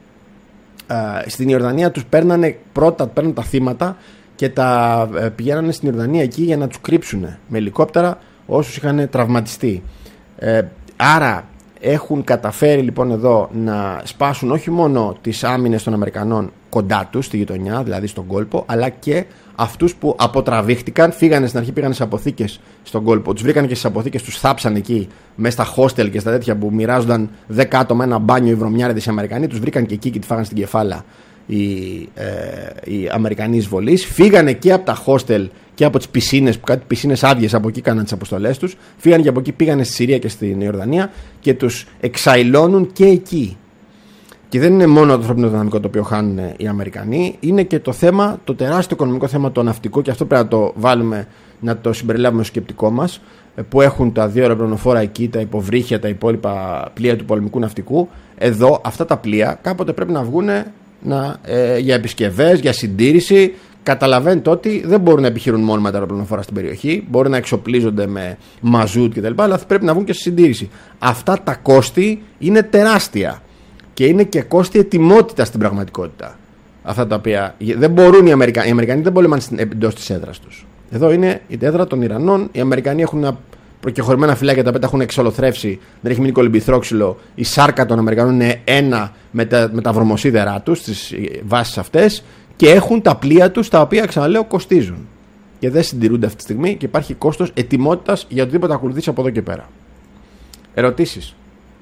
Ε, στην Ιορδανία τους παίρνανε πρώτα, παίρνανε τα θύματα και τα ε, πηγαίνανε στην Ιορδανία εκεί για να τους κρύψουν με ελικόπτερα όσους είχαν τραυματιστεί. Ε, άρα έχουν καταφέρει λοιπόν εδώ να σπάσουν όχι μόνο τις άμυνες των Αμερικανών κοντά τους στη γειτονιά, δηλαδή στον κόλπο, αλλά και αυτούς που αποτραβήχτηκαν, φύγανε στην αρχή, πήγανε σε αποθήκες στον κόλπο, τους βρήκαν και στις αποθήκες, τους θάψαν εκεί μέσα στα hostel και στα τέτοια που μοιράζονταν δέκα άτομα ένα μπάνιο οι βρωμιάριδες οι Αμερικανοί, τους βρήκαν και εκεί και τη φάγανε στην κεφάλα οι, ε, οι Αμερικανοί εισβολείς. Φύγανε και από τα hostel και από τις πισίνες, που κάτι πισίνες άδειες από εκεί κάναν τις αποστολές τους. Φύγανε και από εκεί, πήγανε στη Συρία και στην Ιορδανία και τους εξαϊλώνουν και εκεί. Και δεν είναι μόνο το ανθρώπινο δυναμικό το οποίο χάνουν οι Αμερικανοί, είναι και το θέμα, το τεράστιο οικονομικό θέμα, το ναυτικό, και αυτό πρέπει να το βάλουμε, να το συμπεριλάβουμε στο σκεπτικό μας, που έχουν τα δύο αεροπλανοφόρα εκεί, τα υποβρύχια, τα υπόλοιπα πλοία του πολεμικού ναυτικού. Εδώ αυτά τα πλοία κάποτε πρέπει να βγουν να, ε, για επισκευές, για συντήρηση. Καταλαβαίνετε ότι δεν μπορούν να επιχειρούν μόνο με τα αεροπλανοφόρα στην περιοχή, μπορεί να εξοπλίζονται με μαζούτ κτλ. Αλλά πρέπει να βγουν και στη συντήρηση. Αυτά τα κόστη είναι τεράστια και είναι και κόστη ετοιμότητα στην πραγματικότητα. Αυτά τα οποία δεν μπορούν οι Αμερικανοί. Οι Αμερικανοί δεν πολεμάνε εντός της έδρας τους. Εδώ είναι η έδρα των Ιρανών. Οι Αμερικανοί έχουν προκεχωρημένα φυλάκια τα οποία τα έχουν εξολοθρεύσει, δεν έχει μείνει κολυμπηθρόξυλο. Η σάρκα των Αμερικανών είναι ένα με τα, με τα βρωμοσίδερά τους στις βάσεις αυτές και έχουν τα πλοία τους τα οποία, ξαναλέω, κοστίζουν. Και δεν συντηρούνται αυτή τη στιγμή και υπάρχει κόστος ετοιμότητας για οτιδήποτε ακολουθήσει από εδώ και πέρα. Ερωτήσεις?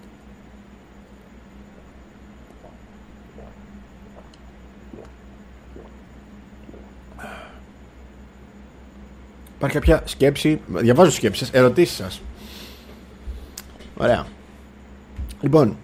Υπάρχει κάποια σκέψη? Διαβάζω σκέψεις, ερωτήσεις σας. Ωραία. Λοιπόν,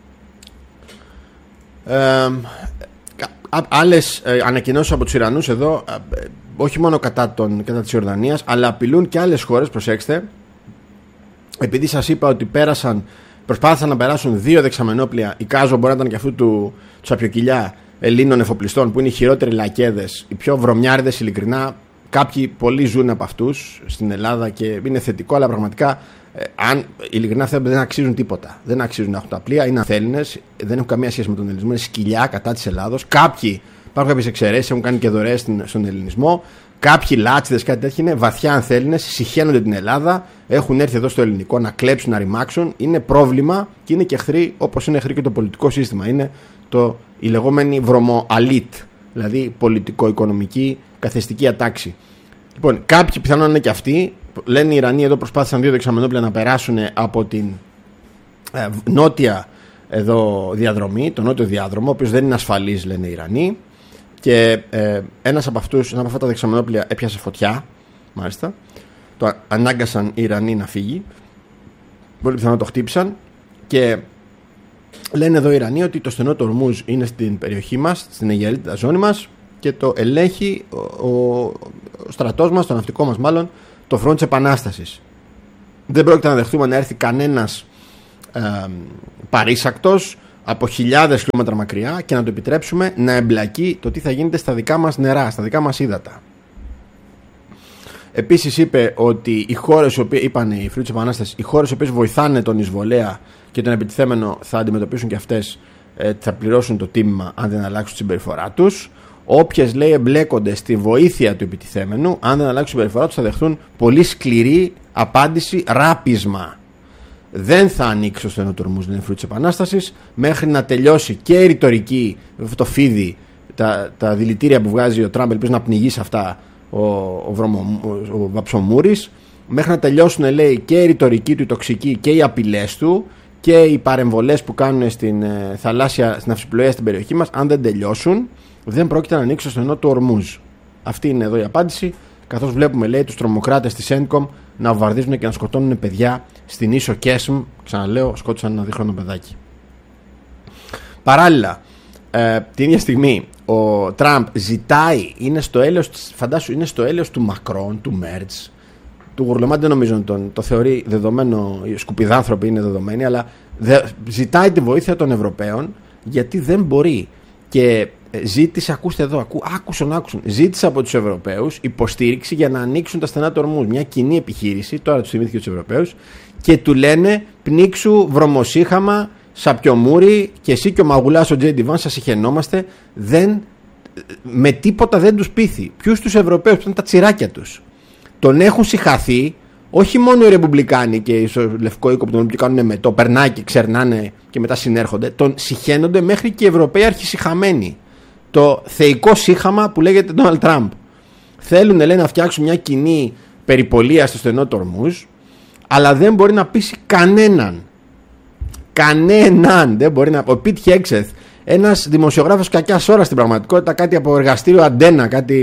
ε, άλλες ε, ανακοινώσεις από τους Ιρανούς εδώ, ε, όχι μόνο κατά, τον, κατά της Ιορδανίας, αλλά απειλούν και άλλες χώρες. Προσέξτε, επειδή σας είπα ότι πέρασαν, προσπάθησαν να περάσουν δύο δεξαμενόπλια, η Κάζο μπορεί να ήταν και αυτού του Τσαπιοκυλιά Ελλήνων εφοπλιστών, που είναι οι χειρότεροι λακέδες, οι πιο βρωμιάριδες, ειλικρινά. Κάποιοι πολλοί ζουν από αυτούς στην Ελλάδα και είναι θετικό, αλλά πραγματικά, ε, αν ειλικρινά θέλουν, δεν αξίζουν τίποτα. Δεν αξίζουν να έχουν τα πλοία, είναι αθέληνες, δεν έχουν καμία σχέση με τον ελληνισμό, είναι σκυλιά κατά της Ελλάδος. Κάποιοι, υπάρχουν κάποιες εξαιρέσεις, έχουν κάνει και δωρεές στον ελληνισμό. Κάποιοι λάτσιδες, κάτι τέτοιο, είναι βαθιά ανθέληνες, συχαίνονται την Ελλάδα, έχουν έρθει εδώ στο ελληνικό να κλέψουν, να ρημάξουν. Είναι πρόβλημα και είναι και εχθροί, όπως είναι εχθροί και το πολιτικό σύστημα. Είναι το, η λεγόμενη βρωμοαλίτ, δηλαδή πολιτικο-οικονομική καθεστική ατάξη. Λοιπόν, κάποιοι πιθανόν είναι και αυτοί. Λένε οι Ιρανοί εδώ προσπάθησαν δύο δεξαμενόπλια να περάσουν από την ε, νότια εδώ διαδρομή, τον νότιο διάδρομο, ο οποίος δεν είναι ασφαλής, λένε οι Ιρανοί. Και ε, ένας από αυτούς, ένα από αυτά τα δεξαμενόπλια έπιασε φωτιά, μάλιστα. Το ανάγκασαν οι Ιρανοί να φύγει. Πολύ πιθανόν το χτύπησαν. Και λένε εδώ οι Ιρανοί ότι το στενό του Ορμούζ είναι στην περιοχή μας, στην Αιγαιαλίτιδα ζώνη μας, και το ελέγχει ο, ο στρατός μας, το ναυτικό μας μάλλον, το φρόντ της Επανάστασης. Δεν πρόκειται να δεχτούμε να έρθει κανένας ε, παρήσακτος από χιλιάδες χιλιόμετρα μακριά και να το επιτρέψουμε να εμπλακεί το τι θα γίνεται στα δικά μας νερά, στα δικά μας ύδατα. Επίσης είπε ότι οι χώρες, είπαν οι φρόντ της Επανάστασης, οι χώρες οι οποίες βοηθάνε τον εισβολέα και τον επιτιθέμενο θα αντιμετωπίσουν και αυτές, ε, θα πληρώσουν το τίμημα αν δεν αλλάξουν τη συμπεριφορά τους. Όποιες, λέει, εμπλέκονται στη βοήθεια του επιτιθέμενου, αν δεν αλλάξουν συμπεριφορά τους, θα δεχθούν πολύ σκληρή απάντηση, ράπισμα. Δεν θα ανοίξει το στενό του Ορμούζ, λένε φρούτ της Επανάστασης, μέχρι να τελειώσει και η ρητορική, το φίδι, τα, τα δηλητήρια που βγάζει ο Τραμπ, ελπίζω να πνιγεί σε αυτά ο, ο, βρωμο, ο, ο Βαψομούρης, μέχρι να τελειώσουν, λέει, και η ρητορική του, η τοξική, και οι απειλές του και οι παρεμβολές που κάνουν στην ε, θαλάσσια, στην αυσιπλοεία στην περιοχή μας. Αν δεν τελειώσουν, δεν πρόκειται να ανοίξει το στενό του Ορμούζ. Αυτή είναι εδώ η απάντηση. Καθώς βλέπουμε, λέει, τους τρομοκράτες της Έντκομ να βαρδίζουν και να σκοτώνουν παιδιά στην ίσο Κέσμ. Ξαναλέω, σκότωσαν ένα δίχρονο παιδάκι. Παράλληλα, ε, την ίδια στιγμή ο Τραμπ ζητάει, είναι στο έλεος, φαντάσου, είναι στο έλεος του Μακρόν, του Μέρτς, του Γουρλωμάντη, δεν νομίζω τον το θεωρεί δεδομένο, οι σκουπιδάνθρωποι είναι δεδομένοι, αλλά δε, ζητάει τη βοήθεια των Ευρωπαίων γιατί δεν μπορεί. Και ζήτησε, ακούστε εδώ, ακού, άκουσον, άκουσον, ζήτησε από τους Ευρωπαίους υποστήριξη για να ανοίξουν τα στενά του Ορμούζ. Μια κοινή επιχείρηση, τώρα του θυμήθηκε τους Ευρωπαίους, και του λένε πνίξου βρωμοσύχαμα, σαπιομούρι, και εσύ και ο Μαγουλάς, ο Τζέι Ντι Βάνς, σας συχαινόμαστε. Δεν, με τίποτα δεν τους πείθει. Ποιους τους Ευρωπαίους, που ήταν τα τσιράκια τους. Τον έχουν συχαθεί, όχι μόνο οι Ρεπουμπλικάνοι και στο Λευκό Οίκο που τον κάνουν εμετό, περνάει και ξερνάνε και μετά συνέρχονται, τον συχαίνονται μέχρι και οι Ευρωπαίοι αρχισυχαμένοι. Το θεϊκό σύχαμα που λέγεται Ντόναλντ Τραμπ. Θέλουν, λέει, να φτιάξουν μια κοινή περιπολία στο στενό του Ορμούζ, αλλά δεν μπορεί να πείσει κανέναν. Κανέναν δεν μπορεί να. Ο Πιτ Χέξεθ, ένας δημοσιογράφος κακιάς ώρας στην πραγματικότητα, κάτι από εργαστήριο Αντένα, κάτι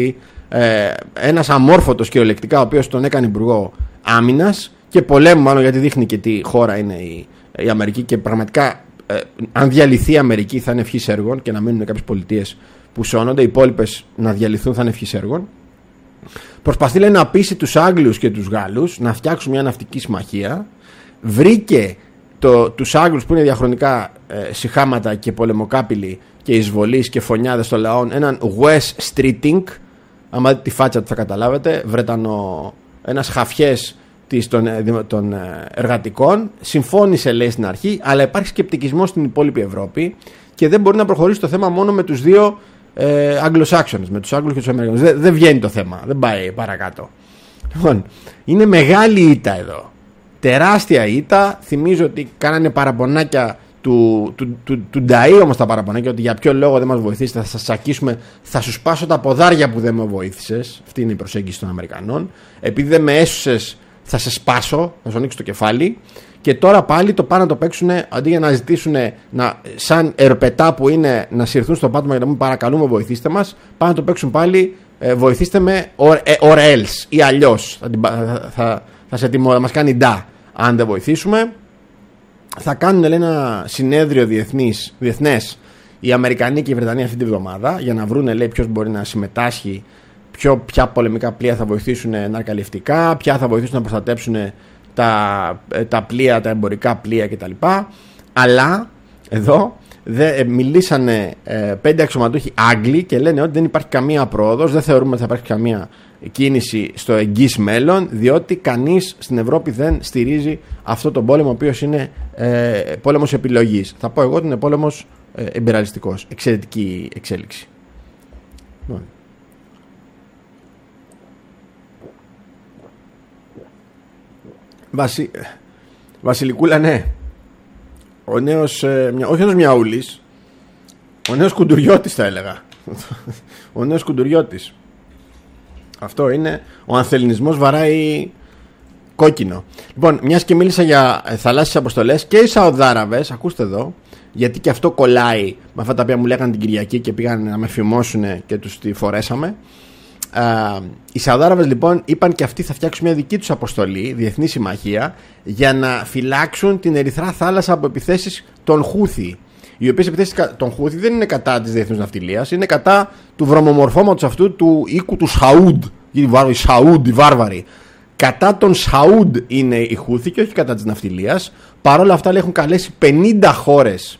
ε, ένας αμόρφωτος κυριολεκτικά, ο οποίος τον έκανε υπουργό άμυνας και πολέμου, μάλλον, γιατί δείχνει και τι χώρα είναι η, η Αμερική και πραγματικά ε, αν διαλυθεί η Αμερική θα είναι ευχής έργων και να μείνουν κάποιες πολιτείες που σώνονται, οι υπόλοιπες να διαλυθούν θα είναι ευχής έργων. Προσπαθεί, λέει, να πείσει τους Άγγλους και τους Γάλλους να φτιάξουν μια ναυτική συμμαχία. Βρήκε το, τους Άγγλους που είναι διαχρονικά ε, σιχάματα και πολεμοκάπηλοι και εισβολείς και φωνιάδες των λαών, έναν West Streeting, άμα δείτε τη φάτσα του θα καταλάβετε, Βρετανο, ένας χαφιές της, των, των εργατικών. Συμφώνησε, λέει, στην αρχή, αλλά υπάρχει σκεπτικισμός στην υπόλοιπη Ευρώπη και δεν μπορεί να προχωρήσει το θέμα μόνο με τους δύο ε, Αγγλοσάξονες, με τους Άγγλους και τους Αμερικανούς. Δεν, δεν βγαίνει το θέμα, δεν πάει παρακάτω. Λοιπόν, είναι μεγάλη ήττα εδώ. Τεράστια ήττα. Θυμίζω ότι κάνανε παραπονάκια του, του, του, του Νταΐ όμως τα παραπονάκια, ότι για ποιο λόγο δεν μας βοηθήσετε, θα σας τσακίσουμε, θα σου σπάσω τα ποδάρια που δεν με βοήθησες. Αυτή είναι η προσέγγιση των Αμερικανών. Επειδή δεν με έσωσες, θα σε σπάσω, θα σου ανοίξω το κεφάλι. Και τώρα πάλι το πάνε να το παίξουν, αντί για να ζητήσουν να, σαν ερπετά που είναι, να συρθούν στο πάτωμα για να μου παρακαλούμε βοηθήστε μας, πάνε να το παίξουν πάλι ε, βοηθήστε με or, ε, or else ή αλλιώς. Θα, θα, θα, θα σε τιμώ, θα μας κάνει ντα αν δεν βοηθήσουμε. Θα κάνουν, λέει, ένα συνέδριο διεθνής, διεθνές οι Αμερικανοί και οι Βρετανοί αυτή τη βδομάδα για να βρουν, λέει, ποιος μπορεί να συμμετάσχει, ποιο, ποια πολεμικά πλοία θα βοηθήσουν ναρκαλευτικά, ποια θα βοηθήσουν να προστατέψουν τα, τα πλοία, τα εμπορικά πλοία κτλ. Αλλά εδώ δε, μιλήσανε ε, πέντε αξιωματούχοι Άγγλοι και λένε ότι δεν υπάρχει καμία πρόοδος, δεν θεωρούμε ότι θα υπάρχει καμία κίνηση στο εγγύς μέλλον, διότι κανείς στην Ευρώπη δεν στηρίζει αυτό τον πόλεμο, ο οποίος είναι ε, πόλεμος επιλογής. Θα πω εγώ ότι είναι πόλεμος ε, εμπειραλιστικός. Εξαιρετική εξέλιξη. Βασι... Βασιλικούλα, ναι. Ο νέος, ε, μια... όχι ένας Μιαούλης, ο νέος Κουντουριώτης θα έλεγα. Ο νέος Κουντουριώτης. Αυτό είναι, ο ανθεληνισμός βαράει κόκκινο. Λοιπόν, μιας και μίλησα για θαλάσσιες αποστολές, και οι Σαουδάραβες, ακούστε εδώ, γιατί και αυτό κολλάει με αυτά τα οποία μου λέγανε την Κυριακή και πήγαν να με φημώσουν και τους τη φορέσαμε. Uh, οι Σαουδάραβες, λοιπόν, είπαν και αυτοί θα φτιάξουν μια δική τους αποστολή, διεθνή συμμαχία, για να φυλάξουν την Ερυθρά θάλασσα από επιθέσεις των Χούθι. Οι οποίες επιθέσεις των Χούθι δεν είναι κατά της διεθνούς ναυτιλίας, είναι κατά του βρωμομορφώματος αυτού του οίκου του Σαούντ. Οι Σαούντ, οι βάρβαροι. Κατά τον Σαούντ είναι οι Χούθι και όχι κατά της ναυτιλίας. Παρ' όλα αυτά, έχουν καλέσει πενήντα χώρες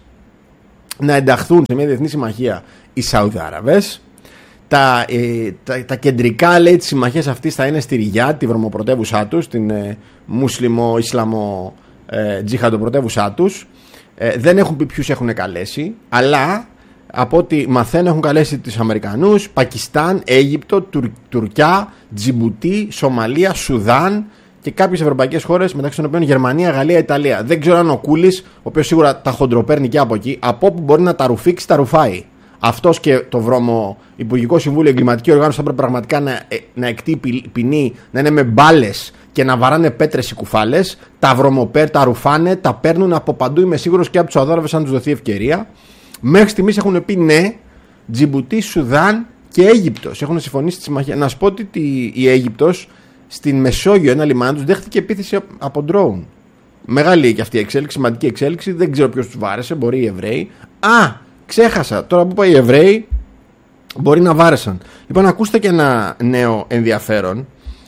να ενταχθούν σε μια διεθνή συμμαχία οι Σαουδάραβες. Τα, ε, τα, τα κεντρικά, λέει, της συμμαχίας αυτής θα είναι στη Ριγιάτ, τη βρωμοπρωτεύουσά τους, την ε, μουσλιμο-ισλαμο ε, τζιχαντοπρωτεύουσά τους. Ε, δεν έχουν πει ποιους έχουν καλέσει, αλλά από ό,τι μαθαίνω έχουν καλέσει τους Αμερικανούς, Πακιστάν, Αίγυπτο, Τουρ, Τουρκιά, Τζιμπουτί, Σομαλία, Σουδάν και κάποιες ευρωπαϊκές χώρες, μεταξύ των οποίων Γερμανία, Γαλλία, Ιταλία. Δεν ξέρω αν ο Κούλης, ο οποίος σίγουρα τα χοντροπαίρνει και από εκεί, από όπου μπορεί να τα ρουφήξει, τα ρουφάει. Αυτός και το βρώμο Υπουργικό Συμβούλιο, εγκληματική οργάνωση, θα πρέπει πραγματικά να, να εκτεί ποινή, να είναι με μπάλες και να βαράνε πέτρες οι κουφάλες. Τα βρωμοπέρ, τα ρουφάνε, τα παίρνουν από παντού, είμαι σίγουρος, και από τους Σαουδάραβες, αν τους δοθεί ευκαιρία. Μέχρι στιγμής έχουν πει ναι, Τζιμπουτί, Σουδάν και Αίγυπτος έχουν συμφωνήσει στη συμμαχία. Να σου πω ότι η Αίγυπτος στην Μεσόγειο, ένα λιμάνι τους, δέχτηκε επίθεση από ντρόουν. Μεγάλη και αυτή η εξέλιξη, σημαντική εξέλιξη. Δεν ξέρω ποιος τους βάρεσε, μπορεί οι Εβραίοι. Α! Ξέχασα, τώρα που είπα οι Εβραίοι, μπορεί να βάρεσαν. Λοιπόν, ακούστε και ένα νέο ενδιαφέρον.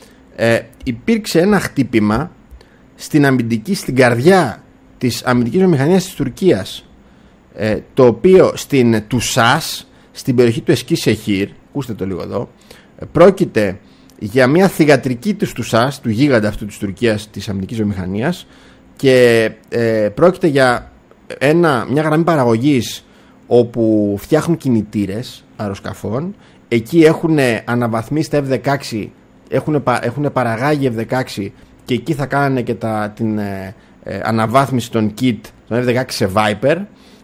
Ε, υπήρξε ένα χτύπημα στην αμυντική, στην καρδιά της αμυντικής βιομηχανίας της Τουρκίας, ε, το οποίο στην Τουσάς, στην περιοχή του Εσκή Σεχίρ, ακούστε το λίγο εδώ, ε, πρόκειται για μια θυγατρική της Τουσάς, του γίγαντα αυτού της Τουρκίας, της αμυντικής βιομηχανίας, και ε, πρόκειται για ένα, μια γραμμή παραγωγής όπου φτιάχνουν κινητήρες αεροσκαφών. Εκεί έχουν αναβαθμίσει τα εφ δεκαέξι, έχουν, έχουν παραγάγει εφ δεκαέξι και εκεί θα κάνανε και τα, την ε, ε, αναβάθμιση των kit των εφ δεκαέξι σε Viper.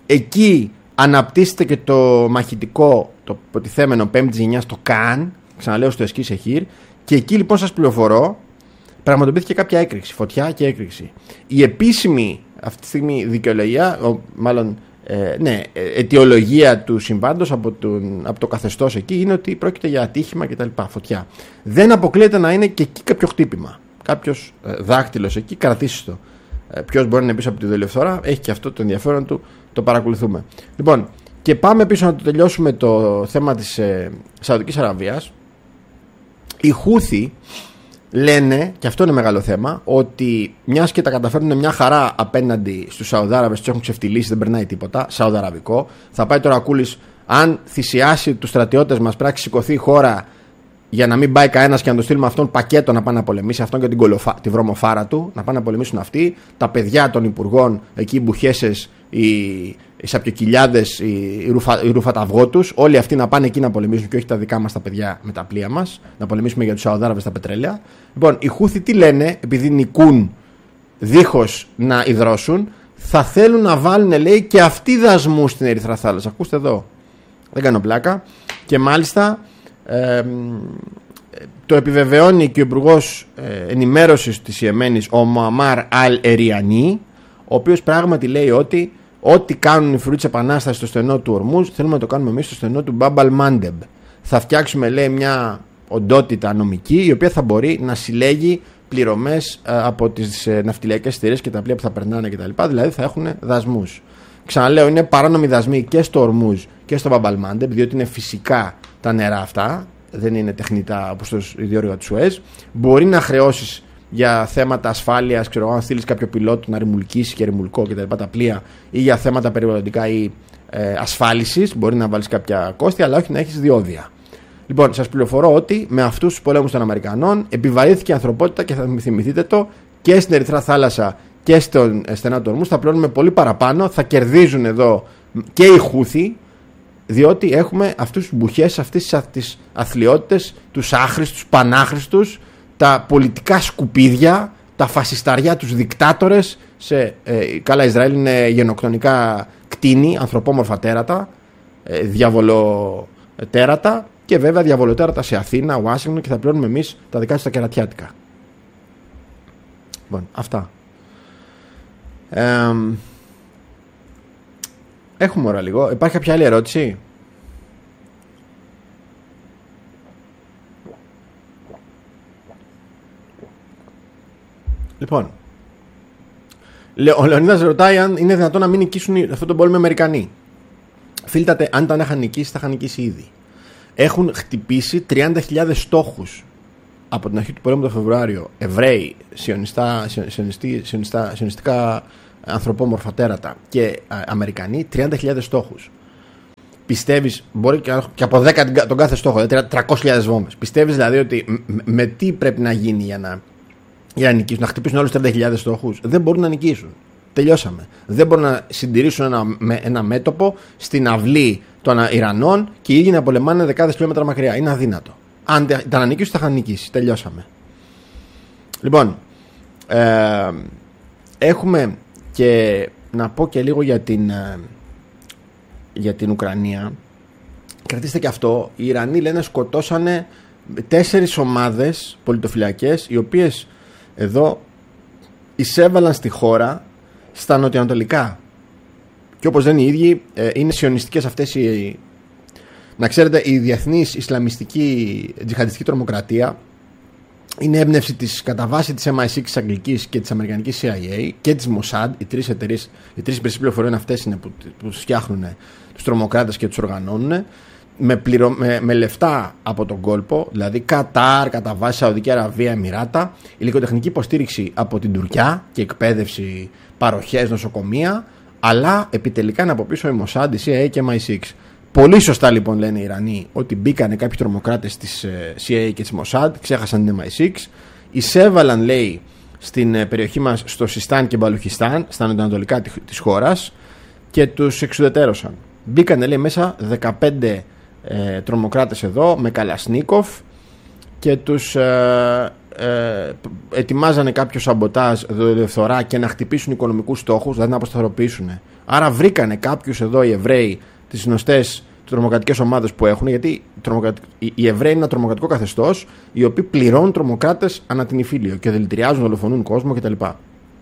Εκεί αναπτύσσεται και το μαχητικό, το υποτιθέμενο πέμπτης γενιάς, το Καν, ξαναλέω, στο Εσκή Σεχίρ. Και εκεί, λοιπόν, σας πληροφορώ, πραγματοποιήθηκε κάποια έκρηξη, φωτιά και έκρηξη. Η επίσημη αυτή τη στιγμή δικαιολογία, ο, μάλλον Ε, ναι, αιτιολογία του συμβάντος από, από το καθεστώς εκεί είναι ότι πρόκειται για ατύχημα κτλ. Φωτιά. Δεν αποκλείεται να είναι και εκεί κάποιο χτύπημα. Κάποιος ε, δάκτυλος εκεί, κρατήσει το. Ε, ποιος μπορεί να είναι πίσω από τη δολιοφθορά, έχει και αυτό το ενδιαφέρον του, το παρακολουθούμε. Λοιπόν, και πάμε πίσω να το τελειώσουμε το θέμα της ε, Σαουδικής Αραβίας. Οι Χούθι λένε, και αυτό είναι μεγάλο θέμα, ότι μιας και τα καταφέρνουν μια χαρά απέναντι στους Σαουδάραβες, τους έχουν ξεφτυλίσει, δεν περνάει τίποτα, Σαουδαραβικό. Θα πάει τώρα ο Κούλης, αν θυσιάσει τους στρατιώτες μας, πρέπει να σηκωθεί η χώρα για να μην πάει κανένας και να το στείλουμε αυτόν πακέτο να πάει να πολεμήσει, αυτόν και την κολοφα... τη βρωμοφάρα του, να πάνε να πολεμήσουν αυτοί. Τα παιδιά των υπουργών, εκεί οι μπουχέσες, οι, οι σαπιοκυλιάδες, οι, οι, ρουφα... οι ρουφαταυγό τους, όλοι αυτοί να πάνε εκεί να πολεμήσουν και όχι τα δικά μας τα παιδιά με τα πλοία μας, να πολεμήσουμε για τους Σαουδάραβες τα πετρέλαια. Λοιπόν, οι Χούθι τι λένε, επειδή νικούν δίχως να υδρώσουν, θα θέλουν να βάλουν, λέει, και αυτοί δασμού στην Ερυθρά Θάλασσα. Ακούστε εδώ. Δεν κάνω πλάκα. Και μάλιστα. Ε, το επιβεβαιώνει και ο Υπουργός ε, Ενημέρωσης της Ιεμένης, ο Μουαμάρ Αλ Εριανί, ο οποίος πράγματι λέει ότι ό,τι κάνουν οι φρουροί της Επανάστασης στο στενό του Ορμούζ θέλουμε να το κάνουμε εμείς στο στενό του Μπάμπαλ Μάντεμπ. Θα φτιάξουμε, λέει, μια οντότητα νομική η οποία θα μπορεί να συλλέγει πληρωμές ε, από τις ε, ναυτιλιακές εταιρείες και τα πλοία που θα περνάνε κτλ. Δηλαδή θα έχουν δασμούς. Ξαναλέω, είναι παράνομοι δασμοί και στο Ορμούζ και στο Μπάμπαλ Μάντεμπ, διότι είναι φυσικά τα νερά αυτά, δεν είναι τεχνητά όπως το διόρυγα του Σουέζ. Μπορεί να χρεώσεις για θέματα ασφάλειας, ξέρω, αν στείλεις κάποιο πιλότο να ρημουλκίσει και ρημουλκό και τα λοιπά τα πλοία, ή για θέματα περιβαλλοντικά ή ε, ασφάλισης, μπορεί να βάλεις κάποια κόστη, αλλά όχι να έχεις διόδια. Λοιπόν, σας πληροφορώ ότι με αυτούς τους πολέμους των Αμερικανών επιβαρύνθηκε η ανθρωπότητα και θα θυμηθείτε το και στην Ερυθρά Θάλασσα και στον στενά του Ορμούζ. Θα πληρώνουμε πολύ παραπάνω, θα κερδίζουν εδώ και οι Χούθι. Διότι έχουμε αυτούς τους μπουχές, αυτές τις αθλιότητες, τους άχρηστους, πανάχρηστους, τα πολιτικά σκουπίδια, τα φασισταριά, τους δικτάτορες. Σε, ε, καλά, Ισραήλ είναι γενοκτονικά κτίνη, ανθρωπόμορφα τέρατα, ε, διαβολοτέρατα και βέβαια διαβολοτέρατα σε Αθήνα, Ουάσιγκτον, και θα πληρώνουμε εμείς τα δικά τους τα κερατιάτικα. Λοιπόν, αυτά. Ε, Έχουμε ώρα λίγο. Υπάρχει κάποια άλλη ερώτηση? Λοιπόν, ο Λεωνίδας ρωτάει αν είναι δυνατόν να μην νικήσουν αυτό τον πόλεμο οι Αμερικανοί. Φίλτατε, αν τα είχαν νικήσει, τα είχαν νικήσει ήδη. Έχουν χτυπήσει τριάντα χιλιάδες στόχους από την αρχή του πολέμου το Φεβρουάριο. Εβραίοι, σιωνιστά, σιωνιστή, σιωνιστά, σιωνιστικά ανθρωπόμορφα τέρατα και α, Αμερικανοί, τριάντα χιλιάδες στόχους. Πιστεύεις, μπορεί και από δέκα τον κάθε στόχο, δηλαδή τριακόσιες χιλιάδες βόμβες. Πιστεύεις δηλαδή ότι με, με τι πρέπει να γίνει για να, για να νικήσουν, να χτυπήσουν όλους τριάντα χιλιάδες στόχους? Δεν μπορούν να νικήσουν. Τελειώσαμε. Δεν μπορούν να συντηρήσουν ένα, με, ένα μέτωπο στην αυλή των Ιρανών και οι ίδιοι να πολεμάνε δεκάδες χιλιόμετρα μακριά. Είναι αδύνατο. Αν τα να νικήσουν, θα είχαν νικήσει. Τελειώσαμε. Λοιπόν, ε, έχουμε. Και να πω και λίγο για την, για την Ουκρανία. Κρατήστε και αυτό. Οι Ιρανοί λένε σκοτώσανε τέσσερις ομάδες πολιτοφυλακές, οι οποίες εδώ εισέβαλαν στη χώρα στα νοτιοανατολικά. Και όπως λένε οι ίδιοι, είναι σιωνιστικές αυτές οι... Να ξέρετε, η διεθνής ισλαμιστική τζιχαντιστική τρομοκρατία είναι έμπνευση της κατά βάση της εμ άι σιξ της Αγγλικής και της Αμερικανικής σι άι έι και της Mossad. Οι τρεις εταιρείες, οι τρεις υπηρεσίες πληροφοριών αυτές είναι που, που φτιάχνουν τους τρομοκράτες και τους οργανώνουν με, πληρο, με, με λεφτά από τον κόλπο, δηλαδή Κατάρ, κατά βάση Σαουδική Αραβία, Εμιράτα, υλικοτεχνική υποστήριξη από την Τουρκιά και εκπαίδευση, παροχές, νοσοκομεία, αλλά επιτελικά είναι από πίσω η Mossad, η σι άι έι και εμ άι σιξ. Πολύ σωστά λοιπόν λένε οι Ιρανοί ότι μπήκανε κάποιοι τρομοκράτες της σι άι έι και της Mossad, ξέχασαν την εμ άι σιξ, εισέβαλαν, λέει, στην περιοχή μας, στο Sistan και Μπαλουχιστάν, στα νοτιοανατολικά της χώρας, και τους εξουδετερώσαν. Μπήκανε, λέει, μέσα δεκαπέντε ε, τρομοκράτες εδώ με Καλασνίκοφ και τους ε, ε, ετοιμάζανε κάποιο σαμποτάζ, δολιοφθορά και να χτυπήσουν οικονομικούς στόχους, δηλαδή να αποσταθεροποιήσουν. Άρα βρήκανε κάποιους εδώ οι Εβραίοι, τις γνωστές τρομοκρατικές ομάδες που έχουν, γιατί οι Εβραίοι είναι ένα τρομοκρατικό καθεστώς, οι οποίοι πληρώνουν τρομοκράτες ανά την Ιφίλιο και δηλητηριάζουν, δολοφονούν κόσμο κτλ.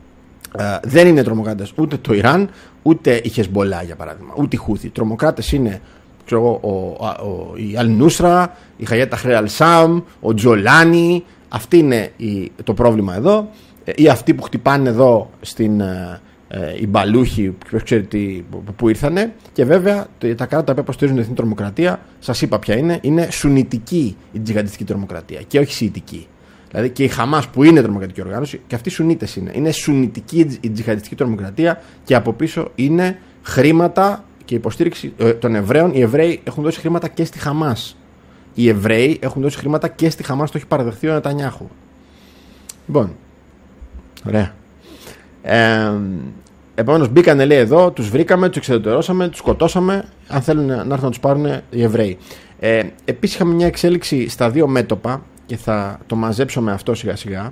Ε, δεν είναι τρομοκράτες ούτε το Ιράν, ούτε η Χεσμπολά για παράδειγμα, ούτε οι Χούθι. Τρομοκράτες είναι, ξέρω εγώ, ο, ο, η Αλ-Νούσρα, η Χαγιάτ Ταχρήρ Αλ-Σάμ, ο Τζολάνι. Αυτή είναι η, το πρόβλημα εδώ. Ε, ή αυτοί που χτυπάνε εδώ στην ε, ε, οι μπαλούχοι που, ξέρετε, που, που ήρθανε. Και βέβαια τα κράτη τα οποία υποστηρίζουν την εθνική τρομοκρατία, σας είπα ποια είναι, είναι σουνιτική η τζιχαντιστική τρομοκρατία και όχι σιητική. Δηλαδή και η Χαμάς που είναι τρομοκρατική οργάνωση, και αυτοί Σουνίτες είναι. Είναι σουνιτική η τζιχαντιστική τρομοκρατία και από πίσω είναι χρήματα και υποστήριξη ε, των Εβραίων. Οι Εβραίοι έχουν δώσει χρήματα και στη Χαμάς. Οι Εβραίοι έχουν δώσει χρήματα και στη Χαμάς, το έχει παραδεχθεί ο Νετανιάχου. Λοιπόν, ωραία. Ε, Επομένως μπήκανε, λέει, εδώ, τους βρήκαμε, τους εξεδετερώσαμε, τους σκοτώσαμε. Αν θέλουν να έρθουν να τους πάρουν οι Εβραίοι. Ε, Επίσης είχαμε μια εξέλιξη στα δύο μέτωπα και θα το μαζέψω με αυτό σιγά σιγά.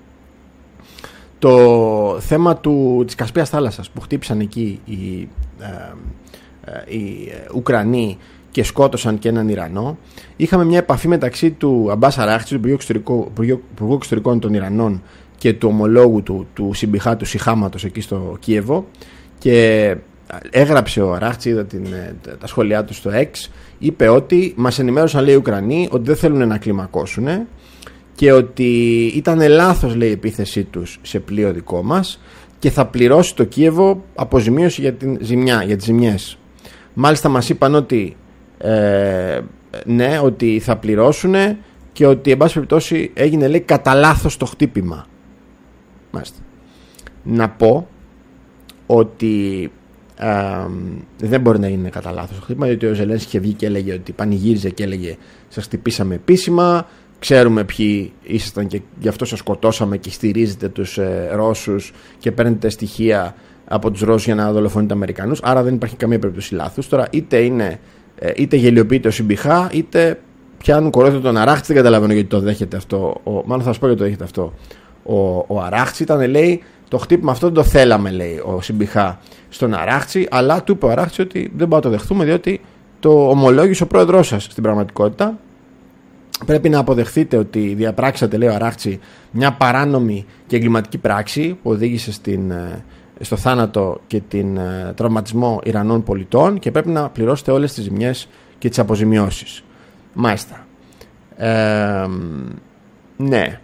Το θέμα του, της Κασπίας θάλασσας που χτύπησαν εκεί οι, ε, ε, οι Ουκρανοί και σκότωσαν και έναν Ιρανό. Είχαμε μια επαφή μεταξύ του Αμπάς Αράχτσι, του Υπουργού Εξωτερικών των Ιρανών, και του ομολόγου του, του Συμπιχά, του Σιχάματος εκεί στο Κίεβο, και έγραψε ο Αράχτσι, είδα την, τα σχόλιά του στο X, είπε ότι μας ενημέρωσαν, λέει, οι Ουκρανοί ότι δεν θέλουν να κλιμακώσουν και ότι ήταν λάθος, λέει, η επίθεσή τους σε πλοίο δικό μας και θα πληρώσει το Κίεβο αποζημίωση για, την ζημιά, για τις ζημιές. Μάλιστα μας είπαν ότι ε, ναι, ότι θα πληρώσουν και ότι εν πάση περιπτώσει έγινε, λέει, κατά λάθος το χτύπημα. Μάλιστα. Να πω ότι α, δεν μπορεί να είναι κατά λάθος το χτύπημα, διότι ο Ζελένσκι είχε βγει και έλεγε ότι πανηγύριζε και έλεγε σας χτυπήσαμε επίσημα, ξέρουμε ποιοι ήσασταν και γι' αυτό σας σκοτώσαμε και στηρίζετε τους ε, Ρώσους και παίρνετε στοιχεία από τους Ρώσους για να δολοφονείτε Αμερικανούς, άρα δεν υπάρχει καμία περίπτωση λάθους. Τώρα είτε είναι ε, είτε γελιοποιείται ο Συμπιχά, είτε πιάνουν κορόιδο τον Αράχτσι, δεν καταλαβαίνω γιατί το δέχεται αυτό. Ο, μάλλον θα σας πω γιατί το δέχεται αυτό. Ο, ο Αράχτσι ήταν, λέει, το χτύπημα αυτό δεν το θέλαμε, λέει ο Συμπιχά στον Αράχτσι, αλλά του είπε ο Αράχτσι ότι δεν μπορούμε να το δεχτούμε, διότι το ομολόγησε ο πρόεδρός σας στην πραγματικότητα. Πρέπει να αποδεχθείτε ότι διαπράξατε, λέει ο Αράχτσι, μια παράνομη και εγκληματική πράξη που οδήγησε στην, στο θάνατο και την τραυματισμό Ιρανών πολιτών και πρέπει να πληρώσετε όλες τις ζημιές και τις αποζημιώσεις. Μάλιστα. Ε, ναι.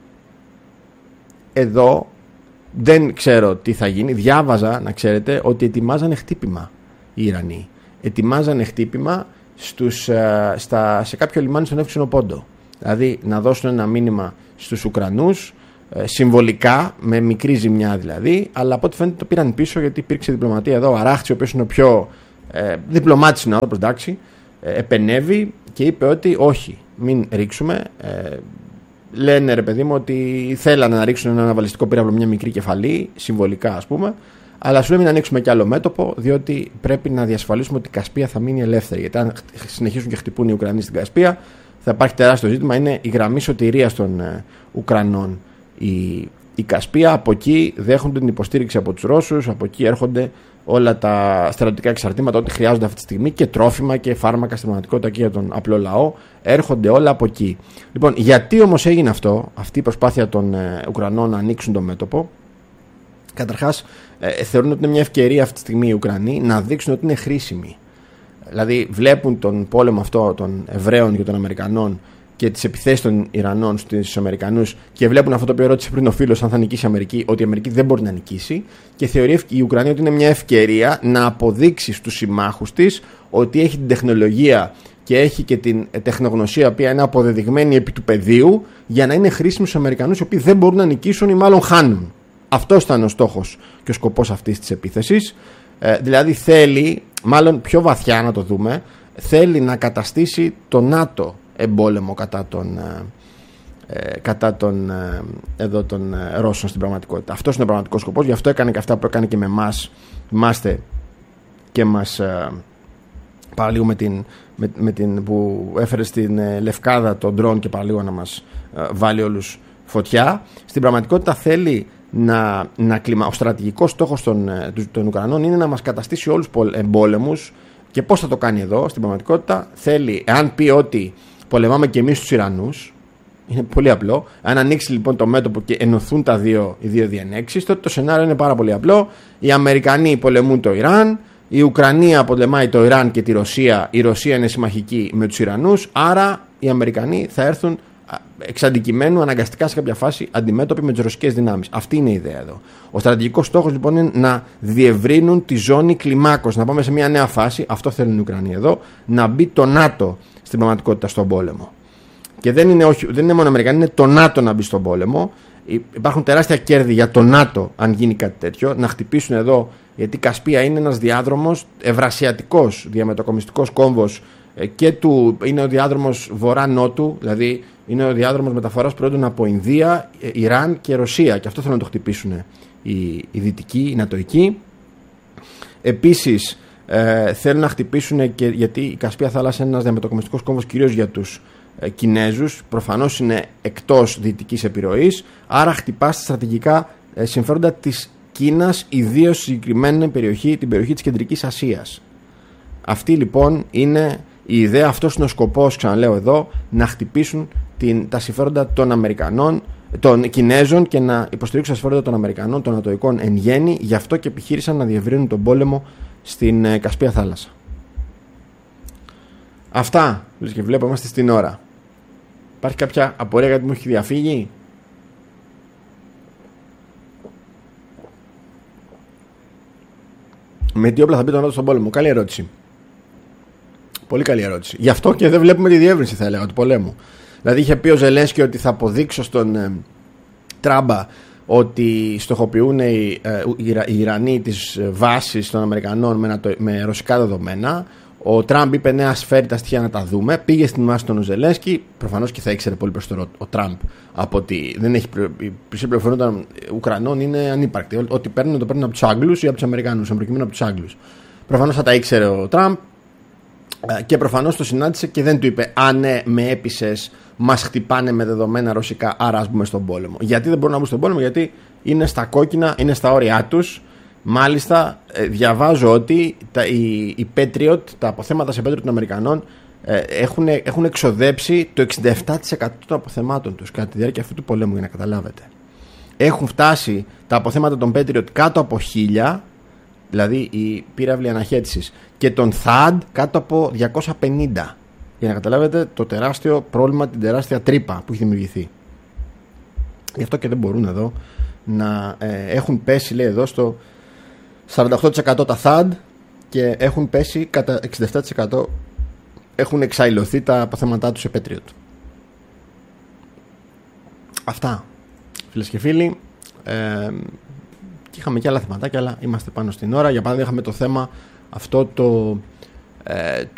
Εδώ δεν ξέρω τι θα γίνει. Διάβαζα, να ξέρετε, ότι ετοιμάζανε χτύπημα οι Ιρανοί. Ετοιμάζανε χτύπημα στους, στα, σε κάποιο λιμάνι στον Εύξηνο Πόντο. Δηλαδή να δώσουν ένα μήνυμα στους Ουκρανούς, συμβολικά, με μικρή ζημιά δηλαδή, αλλά από ό,τι φαίνεται το πήραν πίσω γιατί υπήρξε διπλωματία εδώ. Ο Αράχτσι, ο οποίος είναι ο πιο ε, διπλωμάτης είναι άνθρωπος, εντάξει, ε, επενέβη και είπε ότι όχι, μην ρίξουμε. Ε, λένε, ρε παιδί μου, ότι θέλανε να ρίξουν ένα αναβαλιστικό πύραυλο, μια μικρή κεφαλή, συμβολικά ας πούμε, αλλά σου λέει μην ανοίξουμε κι άλλο μέτωπο, διότι πρέπει να διασφαλίσουμε ότι η Κασπία θα μείνει ελεύθερη. Γιατί αν συνεχίσουν και χτυπούν οι Ουκρανοί στην Κασπία, θα υπάρχει τεράστιο ζήτημα. Είναι η γραμμή σωτηρίας των ε, Ουκρανών. Η, η Κασπία, από εκεί δέχονται την υποστήριξη από τους Ρώσους, από εκεί έρχονται όλα τα στρατιωτικά εξαρτήματα, ό,τι χρειάζονται αυτή τη στιγμή, και τρόφιμα και φάρμακα στην πραγματικότητα και για τον απλό λαό, έρχονται όλα από εκεί. Λοιπόν, γιατί όμως έγινε αυτό, αυτή η προσπάθεια των ε, Ουκρανών να ανοίξουν το μέτωπο? Καταρχάς, ε, θεωρούν ότι είναι μια ευκαιρία αυτή τη στιγμή οι Ουκρανοί να δείξουν ότι είναι χρήσιμοι. Δηλαδή, βλέπουν τον πόλεμο αυτό των Εβραίων και των Αμερικανών και τις επιθέσεις των Ιρανών στους Αμερικανούς και βλέπουν αυτό το οποίο ρώτησε πριν ο φίλος, αν θα νικήσει η Αμερική, ότι η Αμερική δεν μπορεί να νικήσει, και θεωρεί η Ουκρανία ότι είναι μια ευκαιρία να αποδείξει στους συμμάχους της ότι έχει την τεχνολογία και έχει και την τεχνογνωσία, η οποία είναι αποδεδειγμένη επί του πεδίου, για να είναι χρήσιμη στους Αμερικανούς, οι οποίοι δεν μπορούν να νικήσουν ή μάλλον χάνουν. Αυτός ήταν ο στόχος και ο σκοπός αυτής της επίθεσης. Ε, δηλαδή θέλει, μάλλον πιο βαθιά να το δούμε, θέλει να καταστήσει το ΝΑΤΟ εμπόλεμο κατά τον, ε, κατά τον, ε, εδώ των ε, Ρώσων στην πραγματικότητα. Αυτός είναι ο πραγματικός σκοπός, γι' αυτό έκανε και αυτά που έκανε και με εμάς. Θυμάστε και μας ε, παραλίγο με την, με, με την που έφερε στην ε, Λευκάδα τον ντρόν και παραλίγο να μας ε, βάλει όλους φωτιά. Στην πραγματικότητα θέλει να, να κλιμα... ο στρατηγικός στόχος των, των Ουκρανών είναι να μας καταστήσει όλους εμπόλεμους. Και πώς θα το κάνει εδώ? Στην πραγματικότητα θέλει, εάν πει ότι πολεμάμε και εμείς τους Ιρανούς, Είναι πολύ απλό. Αν ανοίξει λοιπόν το μέτωπο και ενωθούν τα δύο, οι δύο διενέξεις, τότε το σενάριο είναι πάρα πολύ απλό. Οι Αμερικανοί πολεμούν το Ιράν, η Ουκρανία πολεμάει το Ιράν και τη Ρωσία, η Ρωσία είναι συμμαχική με τους Ιρανούς, άρα οι Αμερικανοί θα έρθουν εξ αντικειμένου αναγκαστικά σε κάποια φάση αντιμέτωποι με τις ρωσικές δυνάμεις. Αυτή είναι η ιδέα εδώ. Ο στρατηγικός στόχος λοιπόν είναι να διευρύνουν τη ζώνη κλιμάκωση, να πάμε σε μια νέα φάση, αυτό θέλουν οι Ουκρανοί εδώ, να μπει το ΝΑΤΟ στην πραγματικότητα στον πόλεμο. Και δεν είναι, όχι, δεν είναι μόνο Αμερικανοί, είναι το ΝΑΤΟ να μπει στον πόλεμο. Υπάρχουν τεράστια κέρδη για το ΝΑΤΟ αν γίνει κάτι τέτοιο, να χτυπήσουν εδώ, γιατί η Κασπία είναι ένας διάδρομος ευρασιατικός, διαμετακομιστικός κόμβος και του, είναι ο διάδρομος βορρά-νότου, δηλαδή είναι ο διάδρομος μεταφοράς προϊόντων από Ινδία, Ιράν και Ρωσία, και αυτό θέλουν να το χτυπήσουν οι, οι δυτικοί, οι νατοικοί. Επίσης ε, θέλουν να χτυπήσουν και γιατί η Κασπία θάλασσα είναι ένας διαμετακομιστικός κόμβος κυρίως για τους ε, Κινέζους, προφανώς είναι εκτός δυτικής επιρροής, άρα χτυπά στα στρατηγικά ε, συμφέροντα της Κίνας, ιδίως συγκεκριμένη περιοχή, την περιοχή της Κεντρικής Ασίας. Αυτή λοιπόν είναι η ιδέα, αυτός είναι ο σκοπός, ξαναλέω εδώ, να χτυπήσουν την, τα συμφέροντα των Αμερικανών, των Κινέζων και να υποστηρίξουν τα συμφέροντα των Αμερικανών, των Νατοικών εν γέννη, γι' αυτό και επιχείρησαν να διευρύνουν τον πόλεμο στην ε, Κασπία θάλασσα. Αυτά, και βλέπω, είμαστε στην ώρα. Υπάρχει κάποια απορία γιατί μου έχει διαφύγει? Με τι όπλα θα μπει το ΝΑΤΟ στον πόλεμο? Καλή ερώτηση. Πολύ καλή ερώτηση. Γι' αυτό και δεν βλέπουμε τη διεύρυνση, θα έλεγα, του πολέμου. Δηλαδή, είχε πει ο Ζελένσκι ότι θα αποδείξω στον ε, Τράμπα ότι στοχοποιούν οι, ε, οι Ιρανοί τις βάσεις των Αμερικανών με, το, με ρωσικά δεδομένα. Ο Τραμπ είπε ναι, ας φέρει τα στοιχεία να τα δούμε. Πήγε στην βάση των Ζελένσκι. Προφανώς και θα ήξερε πολύ περισσότερο ο Τραμπ από ότι δεν έχει. Η πληροφορία των Ουκρανών είναι ανύπαρκτη. Ό,τι παίρνουν το παίρνουν από τους Άγγλους ή από τους Αμερικανούς. Εν προκειμένου από τους Άγγλους. Προφανώς θα τα ήξερε ο Τραμπ. Και προφανώς το συνάντησε και δεν του είπε «Α, ναι, με έπεισες, μας χτυπάνε με δεδομένα ρωσικά, άρα ας μπούμε στον πόλεμο». Γιατί δεν μπορούν να μπουν στον πόλεμο? Γιατί είναι στα κόκκινα, είναι στα όρια τους. Μάλιστα, διαβάζω ότι τα, οι, οι Patriot, τα αποθέματα σε Patriot των Αμερικανών έχουν, έχουν εξοδέψει το εξήντα επτά τοις εκατό των αποθεμάτων τους κατά τη διάρκεια αυτού του πολέμου, για να καταλάβετε. Έχουν φτάσει τα αποθέματα των Patriot κάτω από χίλια, δηλαδή η πύραυλη αναχέτησης, και τον θαντ κάτω από διακόσια πενήντα, για να καταλάβετε το τεράστιο πρόβλημα, την τεράστια τρύπα που έχει δημιουργηθεί. Γι' αυτό και δεν μπορούν εδώ να ε, έχουν πέσει, λέει εδώ, στο σαράντα οκτώ τοις εκατό τα θαντ και έχουν πέσει κατά εξήντα επτά τοις εκατό, έχουν εξαϊλωθεί τα αποθέματά τους σε Patriot. Αυτά, φίλες και φίλοι. ε, και είχαμε και άλλα θεματάκια, αλλά είμαστε πάνω στην ώρα. Για παράδειγμα είχαμε το θέμα αυτό το ε,